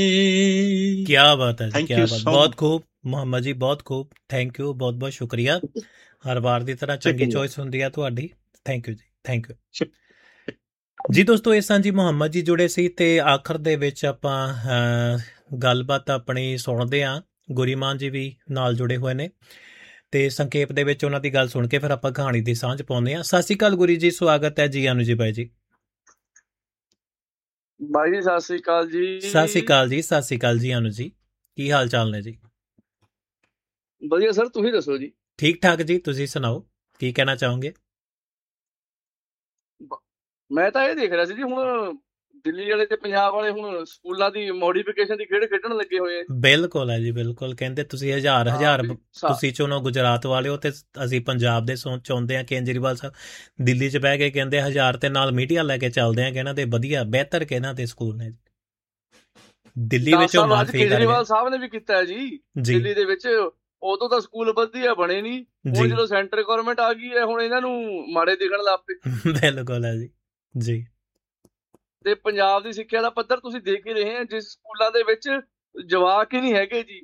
क्या बात है जी, थैंक क्या यू बात, सो बहुत खूब ਮੁਹੰਮਦ ਜੀ, ਬਹੁਤ ਖੂਬ। ਥੈਂਕ ਯੂ, ਬਹੁਤ ਬਹੁਤ ਸ਼ੁਕਰੀਆ। ਹਰ ਵਾਰ ਦੀ ਤਰ੍ਹਾਂ ਚੰਗੀ ਮਚ। ਚੋਇਸ ਹੁੰਦੀ ਆ ਤੁਹਾਡੀ। ਥੈਂਕ ਯੂ ਜੀ, ਥੈਂਕ ਯੂ ਜੀ। ਦੋਸਤੋ, ਇਸ ਤਰ੍ਹਾਂ ਜੀ ਮੁਹੰਮਦ ਜੀ ਜੁੜੇ ਸੀ ਤੇ ਆਖਰ ਦੇ ਵਿੱਚ ਆਪਾਂ ਗੱਲਬਾਤ ਆਪਣੀ ਸੁਣਦੇ ਹਾਂ। ਗੁਰੀਮਾਨ ਜੀ ਵੀ ਨਾਲ ਜੁੜੇ ਹੋਏ ਨੇ ਤੇ ਸੰਖੇਪ ਦੇ ਵਿੱਚ ਉਹਨਾਂ ਦੀ ਗੱਲ ਸੁਣ ਕੇ ਫਿਰ ਆਪਾਂ ਕਹਾਣੀ ਦੀ ਸਾਂਝ ਪਾਉਂਦੇ ਹਾਂ। ਸਤਿ ਸ਼੍ਰੀ ਅਕਾਲ ਗੁਰੀ ਜੀ, ਸਵਾਗਤ ਹੈ ਜੀ ਅਨੂ ਜੀ ਬਾਈ ਜੀ। ਬਾਈ ਜੀ ਸਤਿ ਸ੍ਰੀ ਅਕਾਲ ਜੀ। ਸਤਿ ਸ਼੍ਰੀ ਅਕਾਲ ਜੀ, ਸਤਿ ਸ਼੍ਰੀ ਅਕਾਲ ਜੀ ਅਨੂ ਜੀ। ਕੀ ਹਾਲ ਚਾਲ ਨੇ ਜੀ? ਵਧੀਆ ਸਰ, ਤੁਸੀਂ ਦੱਸੋ ਜੀ? ਠੀਕ ਠਾਕ ਜੀ, ਤੁਸੀਂ ਸੁਣਾਓ, ਕੀ ਕਹਿਣਾ ਚਾਹੋਗੇ? ਮੈਂ ਤਾਂ ਇਹ ਦੇਖ ਰਿਹਾ ਸੀ ਜੀ, ਹੁਣ ਦਿੱਲੀ ਵਾਲੇ ਤੇ ਪੰਜਾਬ ਵਾਲੇ ਹੁਣ ਸਕੂਲਾਂ ਦੀ ਮੋਡੀਫਿਕੇਸ਼ਨ ਦੀ ਖੇਡ ਖੇਡਣ ਲੱਗੇ ਹੋਏ ਆ। ਬਿਲਕੁਲ ਹੈ ਜੀ, ਬਿਲਕੁਲ। ਕਹਿੰਦੇ ਤੁਸੀਂ ਹਜ਼ਾਰ ਤੁਸੀਂ ਚੁਣੋ ਗੁਜਰਾਤ ਵਾਲੇ ਹੋ ਤੇ ਅਸੀਂ ਪੰਜਾਬ ਦੇ ਚਾਹੁੰਦੇ ਹਾਂ। ਕੇਜਰੀਵਾਲ ਸਾਹਿਬ ਦਿੱਲੀ 'ਚ ਬਹਿ ਕੇ ਕਹਿੰਦੇ 1000 ਤੇ ਨਾਲ ਮੀਡੀਆ ਲੈ ਕੇ ਚੱਲਦੇ ਆ ਕਿ ਇਹਨਾਂ ਦੇ ਵਧੀਆ ਬਿਹਤਰ ਕਿ ਇਹਨਾਂ ਦੇ ਸਕੂਲ ਨੇ। ਦਿੱਲੀ ਵਿੱਚ ਕੇਜਰੀਵਾਲ ਸਾਹਿਬ ਨੇ ਵੀ ਕੀਤਾ ਹੈ ਜੀ ਦਿੱਲੀ ਦੇ ਵਿੱਚ। ਉਦੋਂ ਤਾਂ ਸਕੂਲ ਵਧੀਆ ਬਣੇ ਨਹੀਂ, ਹੁਣ ਜਦੋਂ ਸੈਂਟਰ ਗਵਰਨਮੈਂਟ ਆ ਗਈ ਹੈ ਹੁਣ ਇਹਨਾਂ ਨੂੰ ਮਾੜੇ ਦਿਖਣ ਲੱਗ ਪਏ। ਬਿਲਕੁਲ ਹੈ ਜੀ ਜੀ। ਤੇ ਪੰਜਾਬ ਦੀ ਸਿੱਖਿਆ ਦਾ ਪੱਧਰ ਤੁਸੀਂ ਦੇਖ ਹੀ ਰਹੇ ਆ, ਜਿਸ ਸਕੂਲਾਂ ਦੇ ਵਿੱਚ ਜਵਾਕ ਹੀ ਨਹੀਂ ਹੈਗੇ ਜੀ।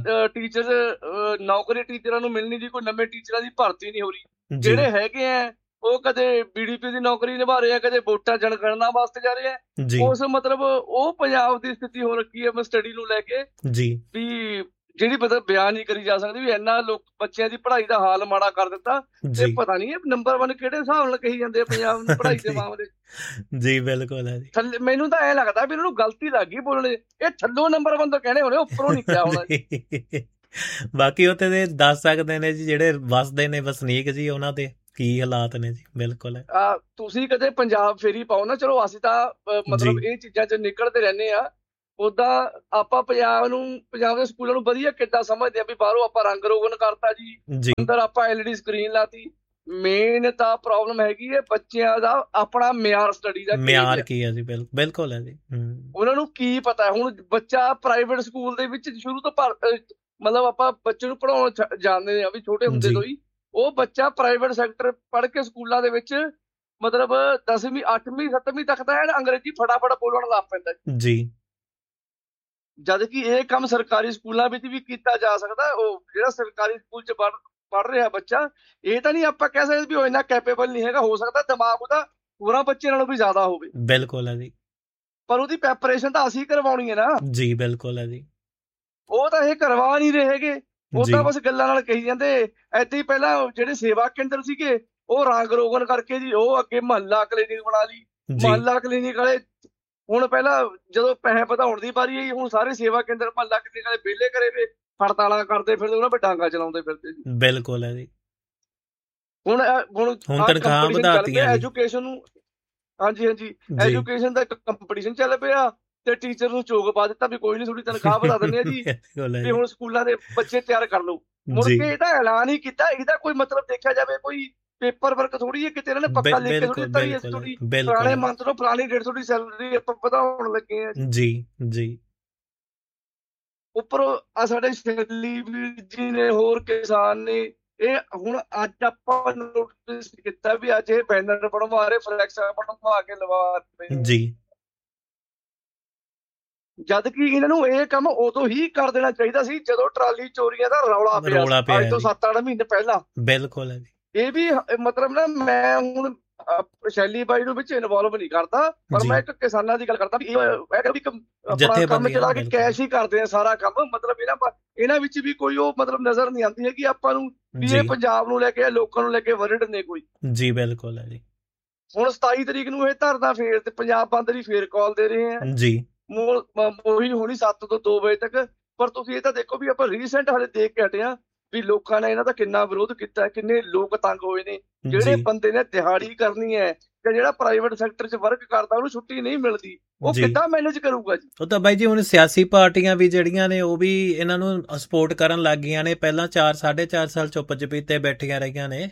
ਟੀਚਰ ਨੌਕਰੀ ਟੀਚਰਾਂ ਨੂੰ ਮਿਲਣੀ ਜੀ, ਕੋਈ ਨਵੇਂ ਟੀਚਰਾਂ ਦੀ ਭਰਤੀ ਨਹੀਂ ਹੋ ਰਹੀ। ਜਿਹੜੇ ਹੈਗੇ ਆ ਉਹ ਕਦੇ BDP ਦੀ ਨੌਕਰੀ ਨਿਭਾ ਰਹੇ ਆ, ਕਦੇ ਵੋਟਾਂ ਜਨਗਣਨਾ ਵਾਸਤੇ ਜਾ ਰਹੇ ਆ। ਉਸ ਮਤਲਬ ਉਹ ਪੰਜਾਬ ਦੀ ਸਥਿਤੀ ਹੋ ਰੱਖੀ ਹੈ ਸਟੱਡੀ ਨੂੰ ਲੈ ਕੇ ਵੀ ਜਿਹੜੀ ਮਤਲਬ ਬਿਆਨ ਨਹੀਂ ਕਰੀ ਜਾ ਸਕਦੀ ਵੀ ਇੰਨਾ ਲੋਕ ਬੱਚਿਆਂ ਦੀ ਪੜ੍ਹਾਈ ਦਾ ਹਾਲ ਮਾੜਾ ਕਰ ਦਿੱਤਾ। ਤੇ ਪਤਾ ਨਹੀਂ ਇਹ ਨੰਬਰ 1 ਕਿਹੜੇ ਹਿਸਾਬ ਨਾਲ ਕਹੀ ਜਾਂਦੇ ਆ ਪੰਜਾਬ ਨੂੰ ਪੜ੍ਹਾਈ ਦੇ ਮਾਮਲੇ ਜੀ। ਬਿਲਕੁਲ ਹੈ ਜੀ। ਮੈਨੂੰ ਤਾਂ ਐ ਲੱਗਦਾ ਵੀ ਇਹਨਾਂ ਨੂੰ ਗਲਤੀ ਲੱਗ ਗਈ ਬੋਲਣੇ। ਇਹ ਥੱਲੋਂ ਨੰਬਰ 1 ਤੋਂ ਕਹਿਣੇ ਹੋਣੇ, ਉੱਪਰੋਂ ਨਹੀਂ ਕਿਹਾ ਹੋਣਾ। ਬਾਕੀ ਉੱਥੇ ਦੇ ਦੱਸ ਸਕਦੇ ਨੇ ਜੀ ਜਿਹੜੇ ਵਸਦੇ ਨੇ ਵਸਨੀਕ ਜੀ, ਉਹਨਾਂ ਦੇ ਕੀ ਹਾਲਾਤ ਨੇ ਜੀ। ਬਿਲਕੁਲ ਤੁਸੀਂ ਕਦੇ ਪੰਜਾਬ ਫੇਰੀ ਪਾਓ ਨਾ, ਚਲੋ ਅਸੀਂ ਤਾਂ ਮਤਲਬ ਇਹ ਚੀਜ਼ਾਂ 'ਚ ਨਿਕਲਦੇ ਰਹਿੰਦੇ ਆ। ਉਦਾਂ ਆਪਾਂ ਪੰਜਾਬ ਦੇ ਸਕੂਲਾਂ ਨੂੰ ਵਧੀਆ ਕਿੱਦਾਂ ਸਮਝਦੇ ਆ ਵੀ ਬਾਹਰੋਂ ਆਪਾਂ ਰੰਗ ਰੋਗਨ ਕਰਤਾ ਜੀ, ਅੰਦਰ ਆਪਾਂ LED ਸਕਰੀਨ ਲਾਤੀ। ਮੇਨ ਤਾਂ ਪ੍ਰੋਬਲਮ ਹੈਗੀ ਹੈ ਬੱਚਿਆਂ ਦਾ ਆਪਣਾ ਮਿਆਰ ਸਟੱਡੀ ਦਾ ਮਿਆਰ ਕੀ ਹੈ ਜੀ। ਬਿਲਕੁਲ ਹੈ ਜੀ। ਉਹਨਾਂ ਨੂੰ ਕੀ ਪਤਾ। ਹੁਣ ਬੱਚਾ ਪ੍ਰਾਈਵੇਟ ਸਕੂਲ ਦੇ ਵਿੱਚ ਸ਼ੁਰੂ ਤੋਂ ਮਤਲਬ ਆਪਾਂ ਬੱਚੇ ਨੂੰ ਪੜ੍ਹਾਉਣ ਜਾਣਦੇ ਆ ਵੀ ਛੋਟੇ ਹੁੰਦੇ ਤੋਂ ਹੀ। ਉਹ ਬੱਚਾ ਪ੍ਰਾਈਵੇਟ ਸੈਕਟਰ ਪੜ੍ਹ ਕੇ ਸਕੂਲਾਂ ਦੇ ਵਿੱਚ ਮਤਲਬ 10ਵੀਂ 8ਵੀਂ 7ਵੀਂ ਤੱਕ ਤਾਂ ਅੰਗਰੇਜ਼ੀ ਫਟਾਫਟ ਬੋਲਣ ਲੱਗ ਪੈਂਦਾ ਜੀ। ਜਦ ਕਿ ਇਹ ਕੰਮ ਸਰਕਾਰੀ ਸਕੂਲਾਂ ਵਿੱਚ ਵੀ ਕੀਤਾ ਜਾ ਸਕਦਾ। ਉਹ ਜਿਹੜਾ ਸਰਕਾਰੀ ਸਕੂਲ 'ਚ ਪੜ੍ਹ ਰਿਹਾ ਬੱਚਾ, ਇਹ ਤਾਂ ਨਹੀਂ ਆਪਾਂ ਕਹਿ ਸਕਦੇ ਵੀ ਉਹ ਇੰਨਾ ਕੈਪੇਬਲ ਨਹੀਂ ਹੈਗਾ। ਹੋ ਸਕਦਾ ਦਿਮਾਗ ਉਹਦਾ ਹੋਰਾਂ ਬੱਚੇ ਨਾਲੋਂ ਵੀ ਜ਼ਿਆਦਾ ਹੋਵੇ। ਬਿਲਕੁਲ ਹੈ ਜੀ। ਪਰ ਉਹਦੀ ਪ੍ਰੈਪਰੇਸ਼ਨ ਤਾਂ ਅਸੀਂ ਕਰਵਾਉਣੀ ਹੈ ਨਾ ਜੀ। ਬਿਲਕੁਲ ਹੈ ਜੀ। ਉਹ ਤਾਂ ਇਹ ਕਰਵਾ ਨਹੀਂ ਰਹੇ ਹੈਗੇ। ਉਹ ਤਾਂ ਬਸ ਗੱਲਾਂ ਨਾਲ ਕਹੀ ਜਾਂਦੇ। ਏਦਾਂ ਹੀ ਪਹਿਲਾਂ ਜਿਹੜੇ ਸੇਵਾ ਕੇਂਦਰ ਸੀਗੇ ਉਹ ਰੰਗ ਰੋਗਨ ਕਰਕੇ ਜੀ ਉਹ ਅੱਗੇ ਮਹੱਲਾ ਕਲੀਨਿਕ ਬਣਾ ਲਈ। ਮਹੱਲਾ ਕਲੀਨਿਕ ਵਾਲੇ ਹੁਣ ਪਹਿਲਾਂ ਜਦੋਂ ਪੈਸੇ ਵਧਾਉਣ ਦੀ ਵਾਰੀ ਆਈ, ਹੁਣ ਸਾਰੇ ਸੇਵਾ ਕੇਂਦਰ ਮਹੱਲਾ ਕਲੀਨਿਕ ਵਾਲੇ ਵਿਹਲੇ ਕਰੇ ਵੇ ਹੜਤਾਲਾਂ ਕਰਦੇ ਫਿਰਦੇ, ਉਹਨਾਂ 'ਤੇ ਡਾਂਗਾ ਚਲਾਉਂਦੇ ਫਿਰਦੇ ਜੀ। ਬਿਲਕੁਲ ਹੈ ਜੀ। ਹੁਣ ਤਨਖਾਹ ਵਧਾਤੀਆਂ ਐਜੂਕੇਸ਼ਨ ਨੂੰ। ਹਾਂਜੀ ਐਜੂਕੇਸ਼ਨ ਦਾ ਕੰਪੀਟੀਸ਼ਨ ਚੱਲ ਪਿਆ ਤੇ ਟੀਚਰ ਨੂੰ ਚੋਗ ਪਾ ਦਿੱਤਾ ਵੀ ਕੋਈ ਨਹੀਂ ਥੋੜੀ ਤਨਖਾਹ ਵਧਾ ਦਿੰਦੇ ਆ ਜੀ ਵੀ ਹੁਣ ਸਕੂਲਾਂ ਦੇ ਬੱਚੇ ਤਿਆਰ ਕਰ ਲਓ। ਮੁੜ ਕੇ ਇਹਦਾ ਐਲਾਨ ਹੀ ਕੀਤਾ। ਇਹਦਾ ਕੋਈ ਮਤਲਬ ਦੇਖਿਆ ਜਾਵੇ ਕੋਈ ਪੇਪਰ ਵਰਕ ਥੋੜੀ ਹੈ ਕਿਤੇ ਇਹਨਾਂ ਨੇ ਪੱਕਾ ਲਿਖ ਕੇ ਥੋੜੀ ਦਿੱਤਾ ਵੀ ਅਸੀਂ ਥੋੜੀ ਪੁਰਾਣੇ ਮੰਥ ਤੋਂ ਪੁਰਾਣੀ ਡੇਟ ਥੋੜੀ ਸੈਲਰੀ ਆਪਾਂ ਵਧਾਉਣ ਲੱਗੇ ਆ ਜੀ। ਉੱਪਰੋਂ ਆ ਸਾਡੇ ਸ਼ੈਲੀ ਵੀਰ ਜੀ ਨੇ ਹੋਰ ਕਿਸਾਨ ਨੇ ਇਹ ਹੁਣ ਅੱਜ ਆਪਾਂ ਨੋਟਿਸ ਕੀਤਾ ਵੀ ਅੱਜ ਇਹ ਬੈਨਰ ਬਣਵਾ ਰਹੇ, ਫਲੈਕਸ ਬਣਵਾ ਕੇ ਲਵਾ ਰਹੇ ਜੀ। ਜਦ ਕਿ ਇਹਨਾਂ ਨੂੰ ਇਹ ਕੰਮ ਉਦੋਂ ਹੀ ਕਰ ਦੇਣਾ ਚਾਹੀਦਾ ਸੀ ਜਦੋਂ ਟਰਾਲੀ ਚੋਰੀਆਂ ਦਾ ਰੌਲਾ ਪਿਆ ਅੱਜ ਤੋਂ 7-8 ਮਹੀਨੇ ਪਹਿਲਾਂ। ਬਿਲਕੁਲ ਹੈ ਜੀ। ਇਹ ਵੀ ਮਤਲਬ ਨਾ ਮੈਂ ਹੁਣ ਸ਼ੈਲੀ ਬਾਈ ਨੂੰ ਵਿੱਚ ਇਨਵੋਲਵ ਨਹੀਂ ਕਰਦਾ, ਪਰ ਮੈਂ ਇੱਕ ਕਿਸਾਨਾਂ ਦੀ ਗੱਲ ਕਰਦਾ ਵੀ ਆਪਣਾ ਕੰਮ ਚਲਾ ਕੇ ਕੈਸ਼ ਹੀ ਕਰਦੇ ਆ ਸਾਰਾ ਕੰਮ। ਮਤਲਬ ਇਹਨਾਂ ਵਿੱਚ ਵੀ ਕੋਈ ਉਹ ਮਤਲਬ ਨਜ਼ਰ ਨਹੀਂ ਆਉਂਦੀ ਹੈ ਕਿ ਆਪਾਂ ਨੂੰ ਵੀ ਇਹ ਪੰਜਾਬ ਨੂੰ ਲੈ ਕੇ ਲੋਕਾਂ ਨੂੰ ਲੈ ਕੇ ਵਰਡ ਨੇ ਕੋਈ ਜੀ। ਬਿਲਕੁਲ ਹੈ ਜੀ। ਹੁਣ 27 ਤਰੀਕ ਨੂੰ ਇਹ ਧਰਨਾ ਫੇਰ ਤੇ ਪੰਜਾਬ ਬੰਦ ਦੀ ਫੇਰ ਕਾਲ ਦੇ ਰਹੇ ਆ ਜੀ। ਉਹੀ ਹੋਣੀ 7 ਤੋਂ 2 ਵਜੇ ਤੱਕ। ਪਰ ਤੁਸੀਂ ਇਹ ਤਾਂ ਦੇਖੋ ਵੀ ਆਪਾਂ ਰੀਸੈਂਟ ਹਾਲੇ ਦੇਖ ਕੇ ਹਟੇ ਆ ਵੀ ਲੋਕਾਂ ਨੇ ਇਹਨਾਂ ਦਾ ਕਿੰਨਾ ਵਿਰੋਧ ਕੀਤਾ, ਕਿੰਨੇ ਲੋਕ ਤੰਗ ਹੋਏ ਨੇ। ਜਿਹੜੇ ਬੰਦੇ ਨੇ ਦਿਹਾੜੀ ਕਰਨੀ ਹੈ ਤੇ ਜਿਹੜਾ ਪ੍ਰਾਈਵੇਟ ਸੈਕਟਰ 'ਚ ਵਰਕ ਕਰਦਾ ਉਹਨੂੰ ਛੁੱਟੀ ਨਹੀਂ ਮਿਲਦੀ, ਉਹ ਕਿੱਦਾਂ ਮੈਨੇਜ ਕਰੂਗਾ ਜੀ? ਉਹ ਤਾਂ ਬਾਈ ਜੀ ਹੁਣ ਸਿਆਸੀ ਪਾਰਟੀਆਂ ਵੀ ਜਿਹੜੀਆਂ ਨੇ ਉਹ ਵੀ ਇਹਨਾਂ ਨੂੰ ਸਪੋਰਟ ਕਰਨ ਲੱਗ ਗਈਆਂ ਨੇ। ਪਹਿਲਾਂ 4-4.5 ਸਾਲ ਚੁੱਪ ਚਪੀਤੇ ਬੈਠੀਆਂ ਰਹੀਆਂ ਨੇ।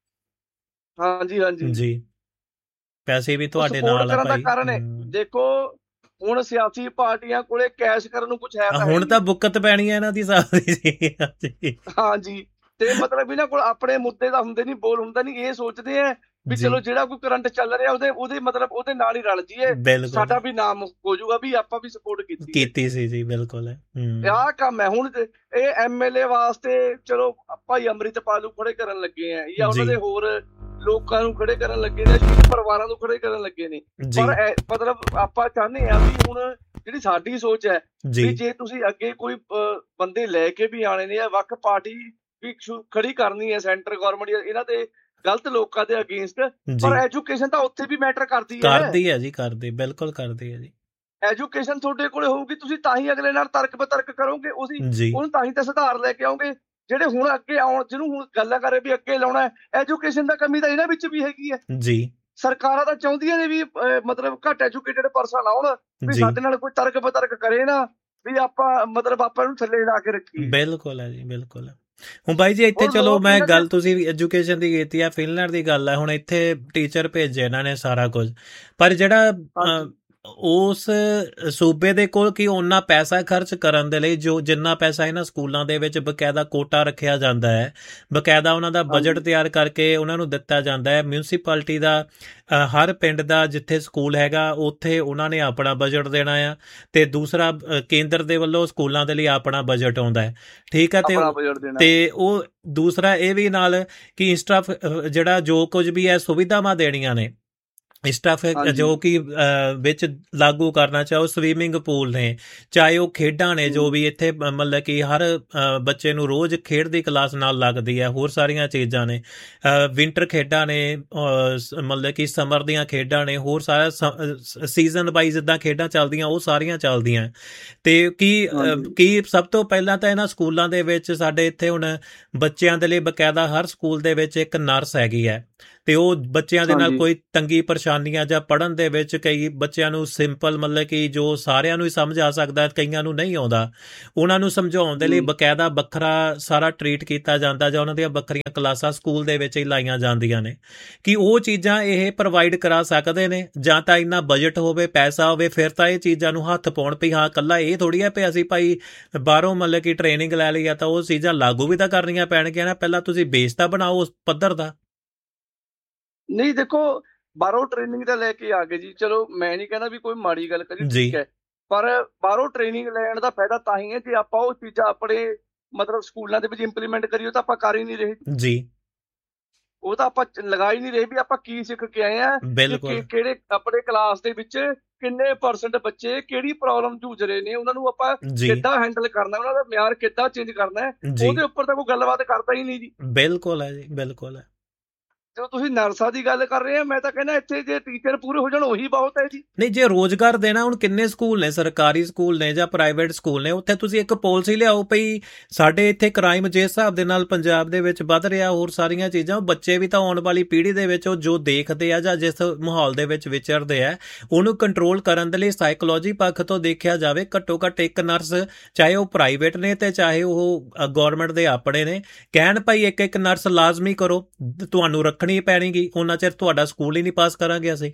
ਹਾਂਜੀ ਜੀ। ਪੈਸੇ ਵੀ ਤੁਹਾਡੇ ਨਾਲ ਆ ਭਾਈ। ਕਾਰਨ ਹੈ ਦੇਖੋ ਹੁਣ ਸਿਆਸੀ ਪਾਰਟੀਆਂ ਕੋਲੇ ਕੈਸ਼ ਕਰਨ ਨੂੰ ਕੁਝ ਹੈ ਹੁਣ ਤਾਂ ਬੁੱਕਤ ਪੈਣੀ ਹੈ ਇਹਨਾਂ ਦੀ ਸਾਰੀ। ਹਾਂਜੀ ਤੇ ਮਤਲਬ ਇਹਨਾਂ ਕੋਲ ਆਪਣੇ ਮੁੱਦੇ ਤਾਂ ਹੁੰਦੇ ਨਹੀਂ, ਬੋਲ ਹੁੰਦਾ ਨਹੀਂ। ਇਹ ਸੋਚਦੇ ਆ ਵੀ ਚਲੋ ਜਿਹੜਾ ਕੋਈ ਕਰੰਟ ਚੱਲ ਰਿਹਾ ਉਹਦੇ ਮਤਲਬ ਉਹਦੇ ਨਾਲ ਹੀ ਰਲ ਜੀਏ, ਸਾਡਾ ਵੀ ਨਾਮ ਹੋ ਜਾਊਗਾ ਵੀ ਆਪਾਂ ਵੀ ਸਪੋਰਟ ਕੀਤੀ ਸੀ ਜੀ। ਬਿਲਕੁਲ ਆਹ ਕੰਮ ਹੈ। ਹੁਣ ਇਹ ਐਮਐਲਏ ਵਾਸਤੇ ਚਲੋ ਭਾਈ ਅੰਮ੍ਰਿਤਪਾਲ ਨੂੰ ਖੜੇ ਕਰਨ ਲੱਗੇ ਆ, ਜਾਂ ਉਹਨਾਂ ਦੇ ਹੋਰ ਲੋਕਾਂ ਨੂੰ ਖੜੇ ਕਰਨ ਲੱਗੇ ਨੇ, ਪਰਿਵਾਰਾਂ ਨੂੰ ਖੜੇ ਕਰਨ ਲੱਗੇ ਨੇ। ਪਰ ਮਤਲਬ ਆਪਾਂ ਚਾਹੁੰਦੇ ਆ ਵੀ ਹੁਣ ਜਿਹੜੀ ਸਾਡੀ ਸੋਚ ਹੈ ਵੀ ਜੇ ਤੁਸੀਂ ਅੱਗੇ ਕੋਈ ਬੰਦੇ ਲੈ ਕੇ ਵੀ ਆਣੇ ਨੇ, ਵੱਖ ਪਾਰਟੀ ਵੀ ਖੜੀ ਕਰਨੀ ਹੈ, ਸੈਂਟਰ ਗਵਰਨਮੈਂਟ ਇਹਨਾਂ ਦੇ ਗਲਤ ਲੋਕਾਂ ਦੇ ਅਗੇਂਸਟ, ਪਰ ਐਜੂਕੇਸ਼ਨ ਤਾਂ ਉੱਥੇ ਵੀ ਮੈਟਰ ਕਰਦੀ ਹੈ ਜੀ। ਬਿਲਕੁਲ ਕਰਦੀ ਹੈ ਜੀ। ਐਜੂਕੇਸ਼ਨ ਤੁਹਾਡੇ ਕੋਲੇ ਹੋਊਗੀ, ਤੁਸੀਂ ਤਾਂ ਹੀ ਅਗਲੇ ਨਾਲ ਤਰਕ ਬਤਰਕ ਕਰੋਗੇ, ਉਹਨੂੰ ਤਾਂ ਹੀ ਤਾਂ ਸੁਧਾਰ ਲੈ ਕੇ ਆਓਗੇ। ਜਿਹੜੇ ਹੁਣ ਅੱਗੇ ਆਉਣ, ਜਿਹਨੂੰ ਹੁਣ ਗੱਲਾਂ ਕਰੇ ਵੀ ਅੱਗੇ ਲਾਉਣਾ ਹੈ, ਐਜੂਕੇਸ਼ਨ ਦਾ ਕਮੀ ਤਾਂ ਇਹਨਾਂ ਵਿੱਚ ਵੀ ਹੈਗੀ ਹੈ ਜੀ। ਸਰਕਾਰਾਂ ਤਾਂ ਚਾਹੁੰਦੀਆਂ ਨੇ ਵੀ ਮਤਲਬ ਘੱਟ ਐਜੂਕੇਟਡ ਪਰਸਨ ਆਉਣ, ਵੀ ਸਾਡੇ ਨਾਲ ਕੋਈ ਤਰਕ ਬਤਰਕ ਕਰੇ ਨਾ, ਵੀ ਆਪਾਂ ਮਤਲਬ ਆਪਾਂ ਇਹਨੂੰ ਥੱਲੇ ਲਾ ਕੇ ਰੱਖੀਏ। ਬਿਲਕੁਲ ਹੈ ਜੀ, ਬਿਲਕੁਲ। ਹੁਣ ਬਾਈ ਜੀ ਇੱਥੇ ਚਲੋ ਮੈਂ ਗੱਲ, ਤੁਸੀਂ ਐਜੂਕੇਸ਼ਨ ਦੀ ਕੀਤੀ ਆ, ਫਿਨਲੈਂਡ ਦੀ ਗੱਲ ਹੈ, ਹੁਣ ਇੱਥੇ ਟੀਚਰ ਭੇਜੇ ਇਹਨਾਂ ਨੇ ਸਾਰਾ ਕੁਝ, ਪਰ ਜਿਹੜਾ ਉਸ ਸੂਬੇ ਦੇ ਕੋਲ ਕੀ ਉਹਨਾਂ ਪੈਸਾ ਖਰਚ ਕਰਨ ਦੇ ਲਈ ਜੋ ਜਿੰਨਾ ਪੈਸਾ ਇਹਨਾਂ ਸਕੂਲਾਂ ਦੇ ਵਿੱਚ ਬਕਾਇਦਾ ਕੋਟਾ ਰੱਖਿਆ ਜਾਂਦਾ ਹੈ, ਬਕਾਇਦਾ ਉਹਨਾਂ ਦਾ ਬਜਟ ਤਿਆਰ ਕਰਕੇ ਉਹਨਾਂ ਨੂੰ ਦਿੱਤਾ ਜਾਂਦਾ ਹੈ। ਮਿਊਨਿਸਪੈਲਿਟੀ ਦਾ ਹਰ ਪਿੰਡ ਦਾ ਜਿੱਥੇ ਸਕੂਲ ਹੈਗਾ ਉੱਥੇ ਉਹਨਾਂ ਨੇ ਆਪਣਾ ਬਜਟ ਦੇਣਾ ਆ, ਤੇ ਦੂਸਰਾ ਕੇਂਦਰ ਦੇ ਵੱਲੋਂ ਸਕੂਲਾਂ ਦੇ ਲਈ ਆਪਣਾ ਬਜਟ ਆਉਂਦਾ ਹੈ, ਠੀਕ ਹੈ। ਤੇ ਉਹ ਦੂਸਰਾ ਇਹ ਵੀ ਨਾਲ ਕਿ ਇੰਸਟਾ ਜਿਹੜਾ ਜੋ ਕੁਝ ਵੀ ਹੈ ਸੁਵਿਧਾਵਾਂ ਦੇਣੀਆਂ ਨੇ, ਸਟਾਫ ਜੋ ਕਿ ਵਿੱਚ ਲਾਗੂ ਕਰਨਾ, ਚਾਹੇ ਉਹ ਸਵੀਮਿੰਗ ਪੂਲ ਨੇ, ਚਾਹੇ ਉਹ ਖੇਡਾਂ ਨੇ, ਜੋ ਵੀ ਇੱਥੇ ਮਤਲਬ ਕਿ ਹਰ ਬੱਚੇ ਨੂੰ ਰੋਜ਼ ਖੇਡ ਦੀ ਕਲਾਸ ਨਾਲ ਲੱਗਦੀ ਹੈ, ਹੋਰ ਸਾਰੀਆਂ ਚੀਜ਼ਾਂ ਨੇ, ਵਿੰਟਰ ਖੇਡਾਂ ਨੇ, ਮਤਲਬ ਕਿ ਸਮਰ ਦੀਆਂ ਖੇਡਾਂ ਨੇ, ਹੋਰ ਸਾਰਾ ਸੀਜ਼ਨ ਵਾਈਜ਼ ਜਿੱਦਾਂ ਖੇਡਾਂ ਚੱਲਦੀਆਂ ਉਹ ਸਾਰੀਆਂ ਚੱਲਦੀਆਂ। ਤੇ ਕੀ ਸਭ ਤੋਂ ਪਹਿਲਾਂ ਤਾਂ ਇਹਨਾਂ ਸਕੂਲਾਂ ਦੇ ਵਿੱਚ ਸਾਡੇ ਇੱਥੇ ਹੁਣ ਬੱਚਿਆਂ ਦੇ ਲਈ ਬਕਾਇਦਾ ਹਰ ਸਕੂਲ ਦੇ ਵਿੱਚ ਇੱਕ ਨਰਸ ਹੈਗੀ ਹੈ, ਤੇ ਉਹ ਬੱਚਿਆਂ ਦੇ ਨਾਲ ਕੋਈ ਤੰਗੀ ਪਰੇਸ਼ਾਨੀਆਂ ਜਾਂ ਪੜ੍ਹਨ ਦੇ ਵਿੱਚ ਕਈ ਬੱਚਿਆਂ ਨੂੰ ਸਿੰਪਲ ਮਤਲਬ ਕਿ ਜੋ ਸਾਰਿਆਂ ਨੂੰ ਹੀ ਸਮਝ ਆ ਸਕਦਾ, ਕਈਆਂ ਨੂੰ ਨਹੀਂ ਆਉਂਦਾ, ਉਹਨਾਂ ਨੂੰ ਸਮਝਾਉਣ ਦੇ ਲਈ ਬਕਾਇਦਾ ਵੱਖਰਾ ਸਾਰਾ ਟਰੀਟ ਕੀਤਾ ਜਾਂਦਾ, ਜਾਂ ਉਹਨਾਂ ਦੀਆਂ ਵੱਖਰੀਆਂ ਕਲਾਸਾਂ ਸਕੂਲ ਦੇ ਵਿੱਚ ਹੀ ਲਾਈਆਂ ਜਾਂਦੀਆਂ ਨੇ। ਕਿ ਉਹ ਚੀਜ਼ਾਂ ਇਹ ਪ੍ਰੋਵਾਈਡ ਕਰਾ ਸਕਦੇ ਨੇ, ਜਾਂ ਤਾਂ ਇੰਨਾ ਬਜਟ ਹੋਵੇ, ਪੈਸਾ ਹੋਵੇ, ਫਿਰ ਤਾਂ ਇਹ ਚੀਜ਼ਾਂ ਨੂੰ ਹੱਥ ਪਾਉਣ ਵੀ ਹਾਂ ਇਕੱਲਾ ਇਹ ਥੋੜ੍ਹੀ ਹੈ ਵੀ ਅਸੀਂ ਭਾਈ ਬਾਹਰੋਂ ਮਤਲਬ ਕਿ ਟ੍ਰੇਨਿੰਗ ਲੈ ਲਈ ਆ ਤਾਂ ਉਹ ਚੀਜ਼ਾਂ ਲਾਗੂ ਵੀ ਤਾਂ ਕਰਨੀਆਂ ਪੈਣਗੀਆਂ ਨਾ, ਪਹਿਲਾਂ ਤੁਸੀਂ ਬੇਸ ਤਾਂ ਬਣਾਓ ਉਸ ਪੱਧਰ ਦਾ। ਨਹੀਂ ਦੇਖੋ, ਬਾਹਰੋਂ ਟ੍ਰੇਨਿੰਗ ਤਾਂ ਲੈ ਕੇ ਆ ਗਏ ਜੀ, ਚਲੋ ਮੈਂ ਨਹੀਂ ਕਹਿੰਦਾ ਵੀ ਕੋਈ ਮਾੜੀ ਗੱਲ ਕਰੀ, ਠੀਕ ਹੈ, ਪਰ ਬਾਹਰੋਂ ਟ੍ਰੇਨਿੰਗ ਲੈਣ ਦਾ ਫਾਇਦਾ ਤਾਂ ਹੀ ਹੈ ਜੇ ਆਪਾਂ ਉਹ ਚੀਜ਼ਾਂ ਆਪਣੇ ਮਤਲਬ ਸਕੂਲਾਂ ਦੇ ਵਿੱਚ ਇੰਪਲੀਮੈਂਟ ਕਰੀਏ, ਤਾਂ ਆਪਾਂ ਕਰ ਹੀ ਨਹੀਂ ਰਹੇ ਜੀ। ਉਹ ਤਾਂ ਆਪਾਂ ਲਗਾ ਹੀ ਨਹੀਂ ਰਹੇ ਵੀ ਆਪਾਂ ਕੀ ਸਿੱਖ ਕੇ ਆਏ ਆ, ਕਿਹੜੇ ਆਪਣੇ ਕਲਾਸ ਦੇ ਵਿੱਚ ਕਿੰਨੇ ਪਰਸੈਂਟ ਬੱਚੇ ਕਿਹੜੀ ਪ੍ਰੋਬਲਮ ਜੂਝ ਰਹੇ ਨੇ, ਉਹਨਾਂ ਨੂੰ ਆਪਾਂ ਕਿੱਦਾਂ ਹੈਂਡਲ ਕਰਨਾ, ਉਹਨਾਂ ਦਾ ਮਿਆਰ ਕਿੱਦਾਂ ਚੇਂਜ ਕਰਨਾ ਹੈ, ਉਹਦੇ ਉੱਪਰ ਤਾਂ ਕੋਈ ਗੱਲਬਾਤ ਕਰਦਾ ਹੀ ਨਹੀਂ ਜੀ। ਬਿਲਕੁਲ ਹੈ ਜੀ, ਬਿਲਕੁਲ ਹੈ। ਜਦੋਂ ਤੁਸੀਂ ਨਰਸਾਂ ਦੀ ਗੱਲ ਕਰ ਰਹੇ ਆ, ਮੈਂ ਤਾਂ ਕਹਿੰਦਾ ਇੱਥੇ ਜੇ ਟੀਚਰ ਪੂਰੇ ਹੋ ਜਾਣ ਉਹੀ ਬਹੁਤ ਹੈ ਜੀ। ਨਹੀਂ, ਜੇ ਰੋਜ਼ਗਾਰ ਦੇਣਾ, ਹੁਣ ਕਿੰਨੇ ਸਕੂਲ ਨੇ, ਸਰਕਾਰੀ ਸਕੂਲ ਨੇ ਜਾਂ ਪ੍ਰਾਈਵੇਟ ਸਕੂਲ ਨੇ, ਉੱਥੇ ਤੁਸੀਂ ਇੱਕ ਪਾਲਿਸੀ ਲਿਆਓ ਪਈ ਸਾਡੇ ਇੱਥੇ ਕ੍ਰਾਈਮ ਜਿਸ ਹਿਸਾਬ ਦੇ ਨਾਲ ਪੰਜਾਬ ਦੇ ਵਿੱਚ ਵੱਧ ਰਿਹਾ, ਹੋਰ ਸਾਰੀਆਂ ਚੀਜ਼ਾਂ, ਉਹ ਬੱਚੇ ਵੀ ਤਾਂ ਆਉਣ ਵਾਲੀ ਪੀੜ੍ਹੀ ਦੇ ਵਿੱਚ ਉਹ ਜੋ ਦੇਖਦੇ ਆ ਜਾਂ ਜਿਸ ਮਾਹੌਲ ਦੇ ਵਿੱਚ ਵਿਚਰਦੇ ਆ, ਉਹਨੂੰ ਕੰਟਰੋਲ ਕਰਨ ਦੇ ਲਈ ਸਾਈਕੋਲੋਜੀ ਪੱਖ ਤੋਂ ਦੇਖਿਆ ਜਾਵੇ, ਘੱਟੋ ਘੱਟ ਇੱਕ ਨਰਸ, ਚਾਹੇ ਉਹ ਪ੍ਰਾਈਵੇਟ ਨੇ ਤੇ ਚਾਹੇ ਉਹ ਗੌਰਮੈਂਟ ਦੇ ਆਪਣੇ ਨੇ, ਕਹਿਣ ਭਾਈ ਇੱਕ ਨਰਸ ਲਾਜ਼ਮੀ ਕਰੋ, ਤੁਹਾਨੂੰ ਰੱਖਣੀ ਪੈਣਗੀ, ਉਹਨਾਂ ਚਿਰ ਤੁਹਾਡਾ ਸਕੂਲ ਹੀ ਨਹੀਂ ਪਾਸ ਕਰਾਂਗੇ ਅਸੀਂ।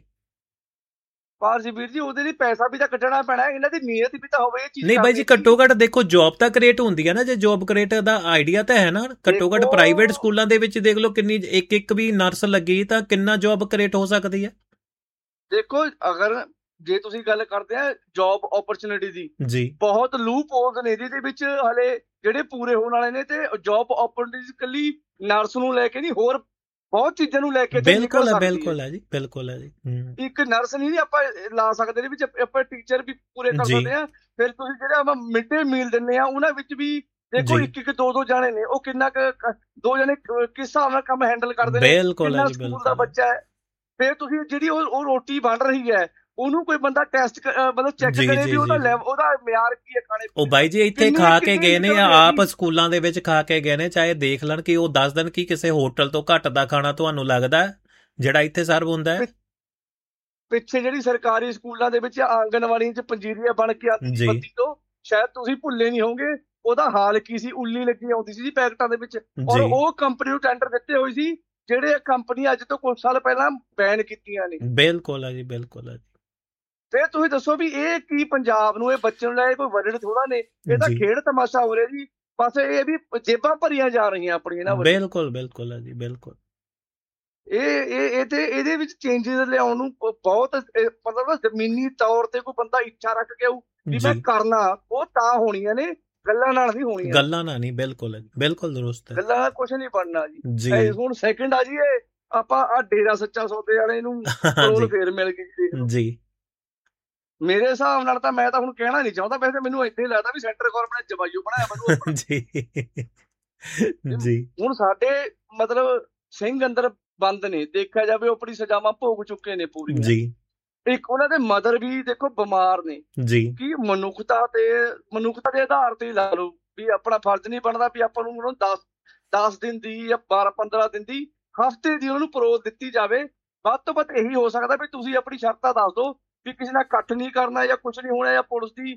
ਪਰ ਜੀ ਵੀਰ ਜੀ, ਉਹਦੇ ਲਈ ਪੈਸਾ ਵੀ ਤਾਂ ਕੱਢਣਾ ਪੈਣਾ, ਇਹਨਾਂ ਦੀ ਨੀਅਤ ਵੀ ਤਾਂ ਹੋਵੇ ਇਹ ਚੀਜ਼। ਨਹੀਂ ਬਾਈ ਜੀ, ਘੱਟੋ ਘੱਟ ਦੇਖੋ ਜੌਬ ਤਾਂ ਕ੍ਰੀਏਟ ਹੁੰਦੀ ਹੈ ਨਾ, ਜੇ ਜੌਬ ਕ੍ਰੀਏਟ ਦਾ ਆਈਡੀਆ ਤਾਂ ਹੈ ਨਾ, ਘੱਟੋ ਘੱਟ ਪ੍ਰਾਈਵੇਟ ਸਕੂਲਾਂ ਦੇ ਵਿੱਚ ਦੇਖ ਲਓ ਕਿੰਨੀ ਇੱਕ ਵੀ ਨਰਸ ਲੱਗੀ ਤਾਂ ਕਿੰਨਾ ਜੌਬ ਕ੍ਰੀਏਟ ਹੋ ਸਕਦੀ ਹੈ। ਦੇਖੋ ਅਗਰ ਜੇ ਤੁਸੀਂ ਗੱਲ ਕਰਦੇ ਆ ਜੌਬ ਓਪਰਚੁਨਿਟੀ ਦੀ, ਜੀ ਬਹੁਤ ਲੂਪ ਹੋਲਸ ਨੇ ਜਿਹਦੇ ਵਿੱਚ ਹਲੇ ਜਿਹੜੇ ਪੂਰੇ ਹੋਣ ਵਾਲੇ ਨੇ, ਤੇ ਜੌਬ ਓਪਰਚੁਨਿਟੀ ਇਕੱਲੀ ਨਰਸ ਨੂੰ ਲੈ ਕੇ ਨਹੀਂ, ਹੋਰ ਬਹੁਤ ਚੀਜ਼ਾਂ ਨੂੰ ਲੈ ਕੇ ਬਿਲਕੁਲ ਹੈ ਜੀ, ਬਿਲਕੁਲ ਹੈ ਜੀ। ਇੱਕ ਨਰਸ ਨਹੀਂ ਆਪਾਂ ਲਾ ਸਕਦੇ ਨੇ, ਵਿੱਚ ਆਪਾਂ ਟੀਚਰ ਵੀ ਪੂਰੇ ਕਰ ਸਕਦੇ ਆ। ਫਿਰ ਤੁਸੀਂ ਜਿਹੜੇ ਆਪਾਂ ਮਿਡ ਡੇ ਮੀਲ ਦਿੰਦੇ ਆ, ਉਹਨਾਂ ਵਿੱਚ ਵੀ ਦੇਖੋ ਇੱਕ ਦੋ ਜਾਣੇ ਨੇ, ਉਹ ਕਿੰਨਾ ਦੋ ਜਣੇ ਕਿਸ ਹਿਸਾਬ ਨਾਲ ਕੰਮ ਹੈਂਡਲ ਕਰਦੇ ਨੇ, ਕਿੰਨਾ ਸਕੂਲ ਦਾ ਬੱਚਾ ਹੈ। ਫਿਰ ਤੁਸੀਂ ਜਿਹੜੀ ਉਹ ਰੋਟੀ ਬਣ ਰਹੀ ਹੈ, ਉਹਨੂੰ ਕੋਈ ਬੰਦਾ ਟੈਸਟ ਮਤਲਬ ਚੈੱਕ ਕਰੇ ਵੀ ਉਹਦਾ ਮਿਆਰ ਕੀ ਹੈ ਖਾਣੇ। ਉਹ ਬਾਈ ਜੀ ਇੱਥੇ ਖਾ ਕੇ ਗਏ ਨੇ, ਆਪ ਸਕੂਲਾਂ ਦੇ ਵਿੱਚ ਖਾ ਕੇ ਗਏ ਨੇ, ਚਾਹੇ ਦੇਖ ਲੈਣ ਕਿ ਉਹ ਦੱਸ ਦੇਣ ਕਿ ਕਿਸੇ ਹੋਟਲ ਤੋਂ ਘੱਟ ਦਾ ਖਾਣਾ ਤੁਹਾਨੂੰ ਲੱਗਦਾ ਜਿਹੜਾ ਇੱਥੇ ਸਰਵ ਹੁੰਦਾ ਹੈ। ਪਿੱਛੇ ਜਿਹੜੀ ਸਰਕਾਰੀ ਸਕੂਲਾਂ ਦੇ ਵਿੱਚ ਆਂਗਨਵਾੜੀਆਂ 'ਚ ਪੰਜੀਰੀਆਂ ਬਣ ਕੇ ਆਉਂਦੀ ਬੱਤੀ ਤੋਂ, ਸ਼ਾਇਦ ਤੁਸੀਂ ਭੁੱਲੇ ਨਹੀਂ ਹੋਗੇ, ਉਹਦਾ ਹਾਲ ਕੀ ਸੀ, ਉੱਲੀ ਲੱਗੀ ਆਉਂਦੀ ਸੀ ਜੀ ਪੈਕਟਾਂ ਦੇ ਵਿੱਚ, ਔਰ ਉਹ ਕੰਪਨੀ ਨੂੰ ਟੈਂਡਰ ਦਿੱਤੇ ਹੋਏ ਸੀ ਜਿਹੜੇ ਕੰਪਨੀ ਅੱਜ ਤੋਂ ਕੁਝ ਸਾਲ ਪਹਿਲਾਂ ਬੈਨ ਕੀਤੀਆਂ ਨੇ। ਬਿਲਕੁਲ ਹੈ ਜੀ, ਬਿਲਕੁਲ ਹੈ। ਫਿਰ ਤੁਸੀਂ ਦੱਸੋ ਵੀ ਇਹ ਕੀ ਪੰਜਾਬ ਨੂੰ, ਇਹ ਬੱਚੇ ਨੂੰ ਲੈ ਕੋਈ ਵਰਡ ਥੋੜਾ ਨੇ, ਇਹ ਤਾਂ ਖੇਡ ਤਮਾਸ਼ਾ ਹੋ ਰਿਹਾ ਜੀ, ਬਸ ਇਹ ਵੀ ਜੇਬਾਂ ਭਰੀਆਂ ਜਾ ਰਹੀਆਂ ਆਪਣੀਆਂ ਨਾ। ਬਿਲਕੁਲ ਬਿਲਕੁਲ ਹੈ ਜੀ, ਬਿਲਕੁਲ। ਇਹਦੇ ਵਿੱਚ ਚੇਂਜਸ ਲਿਆਉਣ ਨੂੰ ਬਹੁਤ ਮਤਲਬ ਜ਼ਮੀਨੀ ਤੌਰ ਤੇ ਕੋਈ ਬੰਦਾ ਇੱਛਾ ਰੱਖ ਕੇ ਆਊ ਵੀ ਮੈਂ ਕਰਨਾ, ਉਹ ਤਾਂ ਹੋਣੀਆਂ ਨੇ, ਗੱਲਾਂ ਨਾਲ ਨਹੀਂ ਹੋਣੀਆਂ। ਗੱਲਾਂ ਨਾਲ ਨਹੀਂ, ਬਿਲਕੁਲ ਬਿਲਕੁਲ ਦਰੁਸਤ ਹੈ, ਗੱਲਾਂ ਨਾਲ ਕੁਝ ਨਹੀਂ ਬਣਨਾ ਜੀ। ਹੁਣ ਸੈਕਿੰਡ ਆ ਜੀ, ਆਪਾਂ ਆ ਡੇਰਾ ਸੱਚਾ ਸੌਦੇ ਵਾਲੇ ਨੂੰ ਪੈਰੋਲ ਫੇਰ ਮਿਲ ਗਈ ਜੀ। ਮੇਰੇ ਹਿਸਾਬ ਨਾਲ ਤਾਂ ਮੈਂ ਤਾਂ ਹੁਣ ਕਹਿਣਾ ਨਹੀਂ ਚਾਹੁੰਦਾ, ਵੈਸੇ ਮੈਨੂੰ ਇੱਥੇ ਲੱਗਦਾ ਵੀ ਸੈਂਟਰ ਗਵਰਨਮੈਂਟ ਨੇ ਜਵਾਈਓ ਬਣਾਇਆ ਮੈਨੂੰ ਜੀ। ਹੁਣ ਸਾਡੇ ਮਤਲਬ ਸਿੰਘ ਅੰਦਰ ਬੰਦ ਨੇ, ਦੇਖਿਆ ਜਾਵੇ ਉਹ ਆਪਣੀ ਸਜ਼ਾਵਾਂ ਭੋਗ ਚੁੱਕੇ ਨੇ ਪੂਰੀ ਜੀ। ਇੱਕ ਉਹਨਾਂ ਦੇ ਮਦਰ ਵੀ ਦੇਖੋ ਬਿਮਾਰ ਨੇ ਜੀ, ਕਿ ਮਨੁੱਖਤਾ ਦੇ ਆਧਾਰ ਤੇ ਲਾ ਲਓ ਵੀ ਆਪਣਾ ਫਰਜ਼ ਨਹੀਂ ਬਣਦਾ ਵੀ ਆਪਾਂ ਨੂੰ 10 ਦਿਨ ਦੀ ਜਾਂ 12-15 ਦਿਨ ਦੀ, ਹਫ਼ਤੇ ਦੀ ਉਹਨਾਂ ਨੂੰ ਪਰੋਲ ਦਿੱਤੀ ਜਾਵੇ। ਵੱਧ ਤੋਂ ਵੱਧ ਇਹੀ ਹੋ ਸਕਦਾ ਵੀ ਤੁਸੀਂ ਆਪਣੀ ਸ਼ਰਤਾਂ ਦੱਸ ਦਿਓ ਵੀ ਕਿਸੇ ਨਾਲ ਇਕੱਠ ਨਹੀਂ ਕਰਨਾ ਜਾਂ ਕੁਝ ਨਹੀਂ ਹੋਣਾ, ਜਾਂ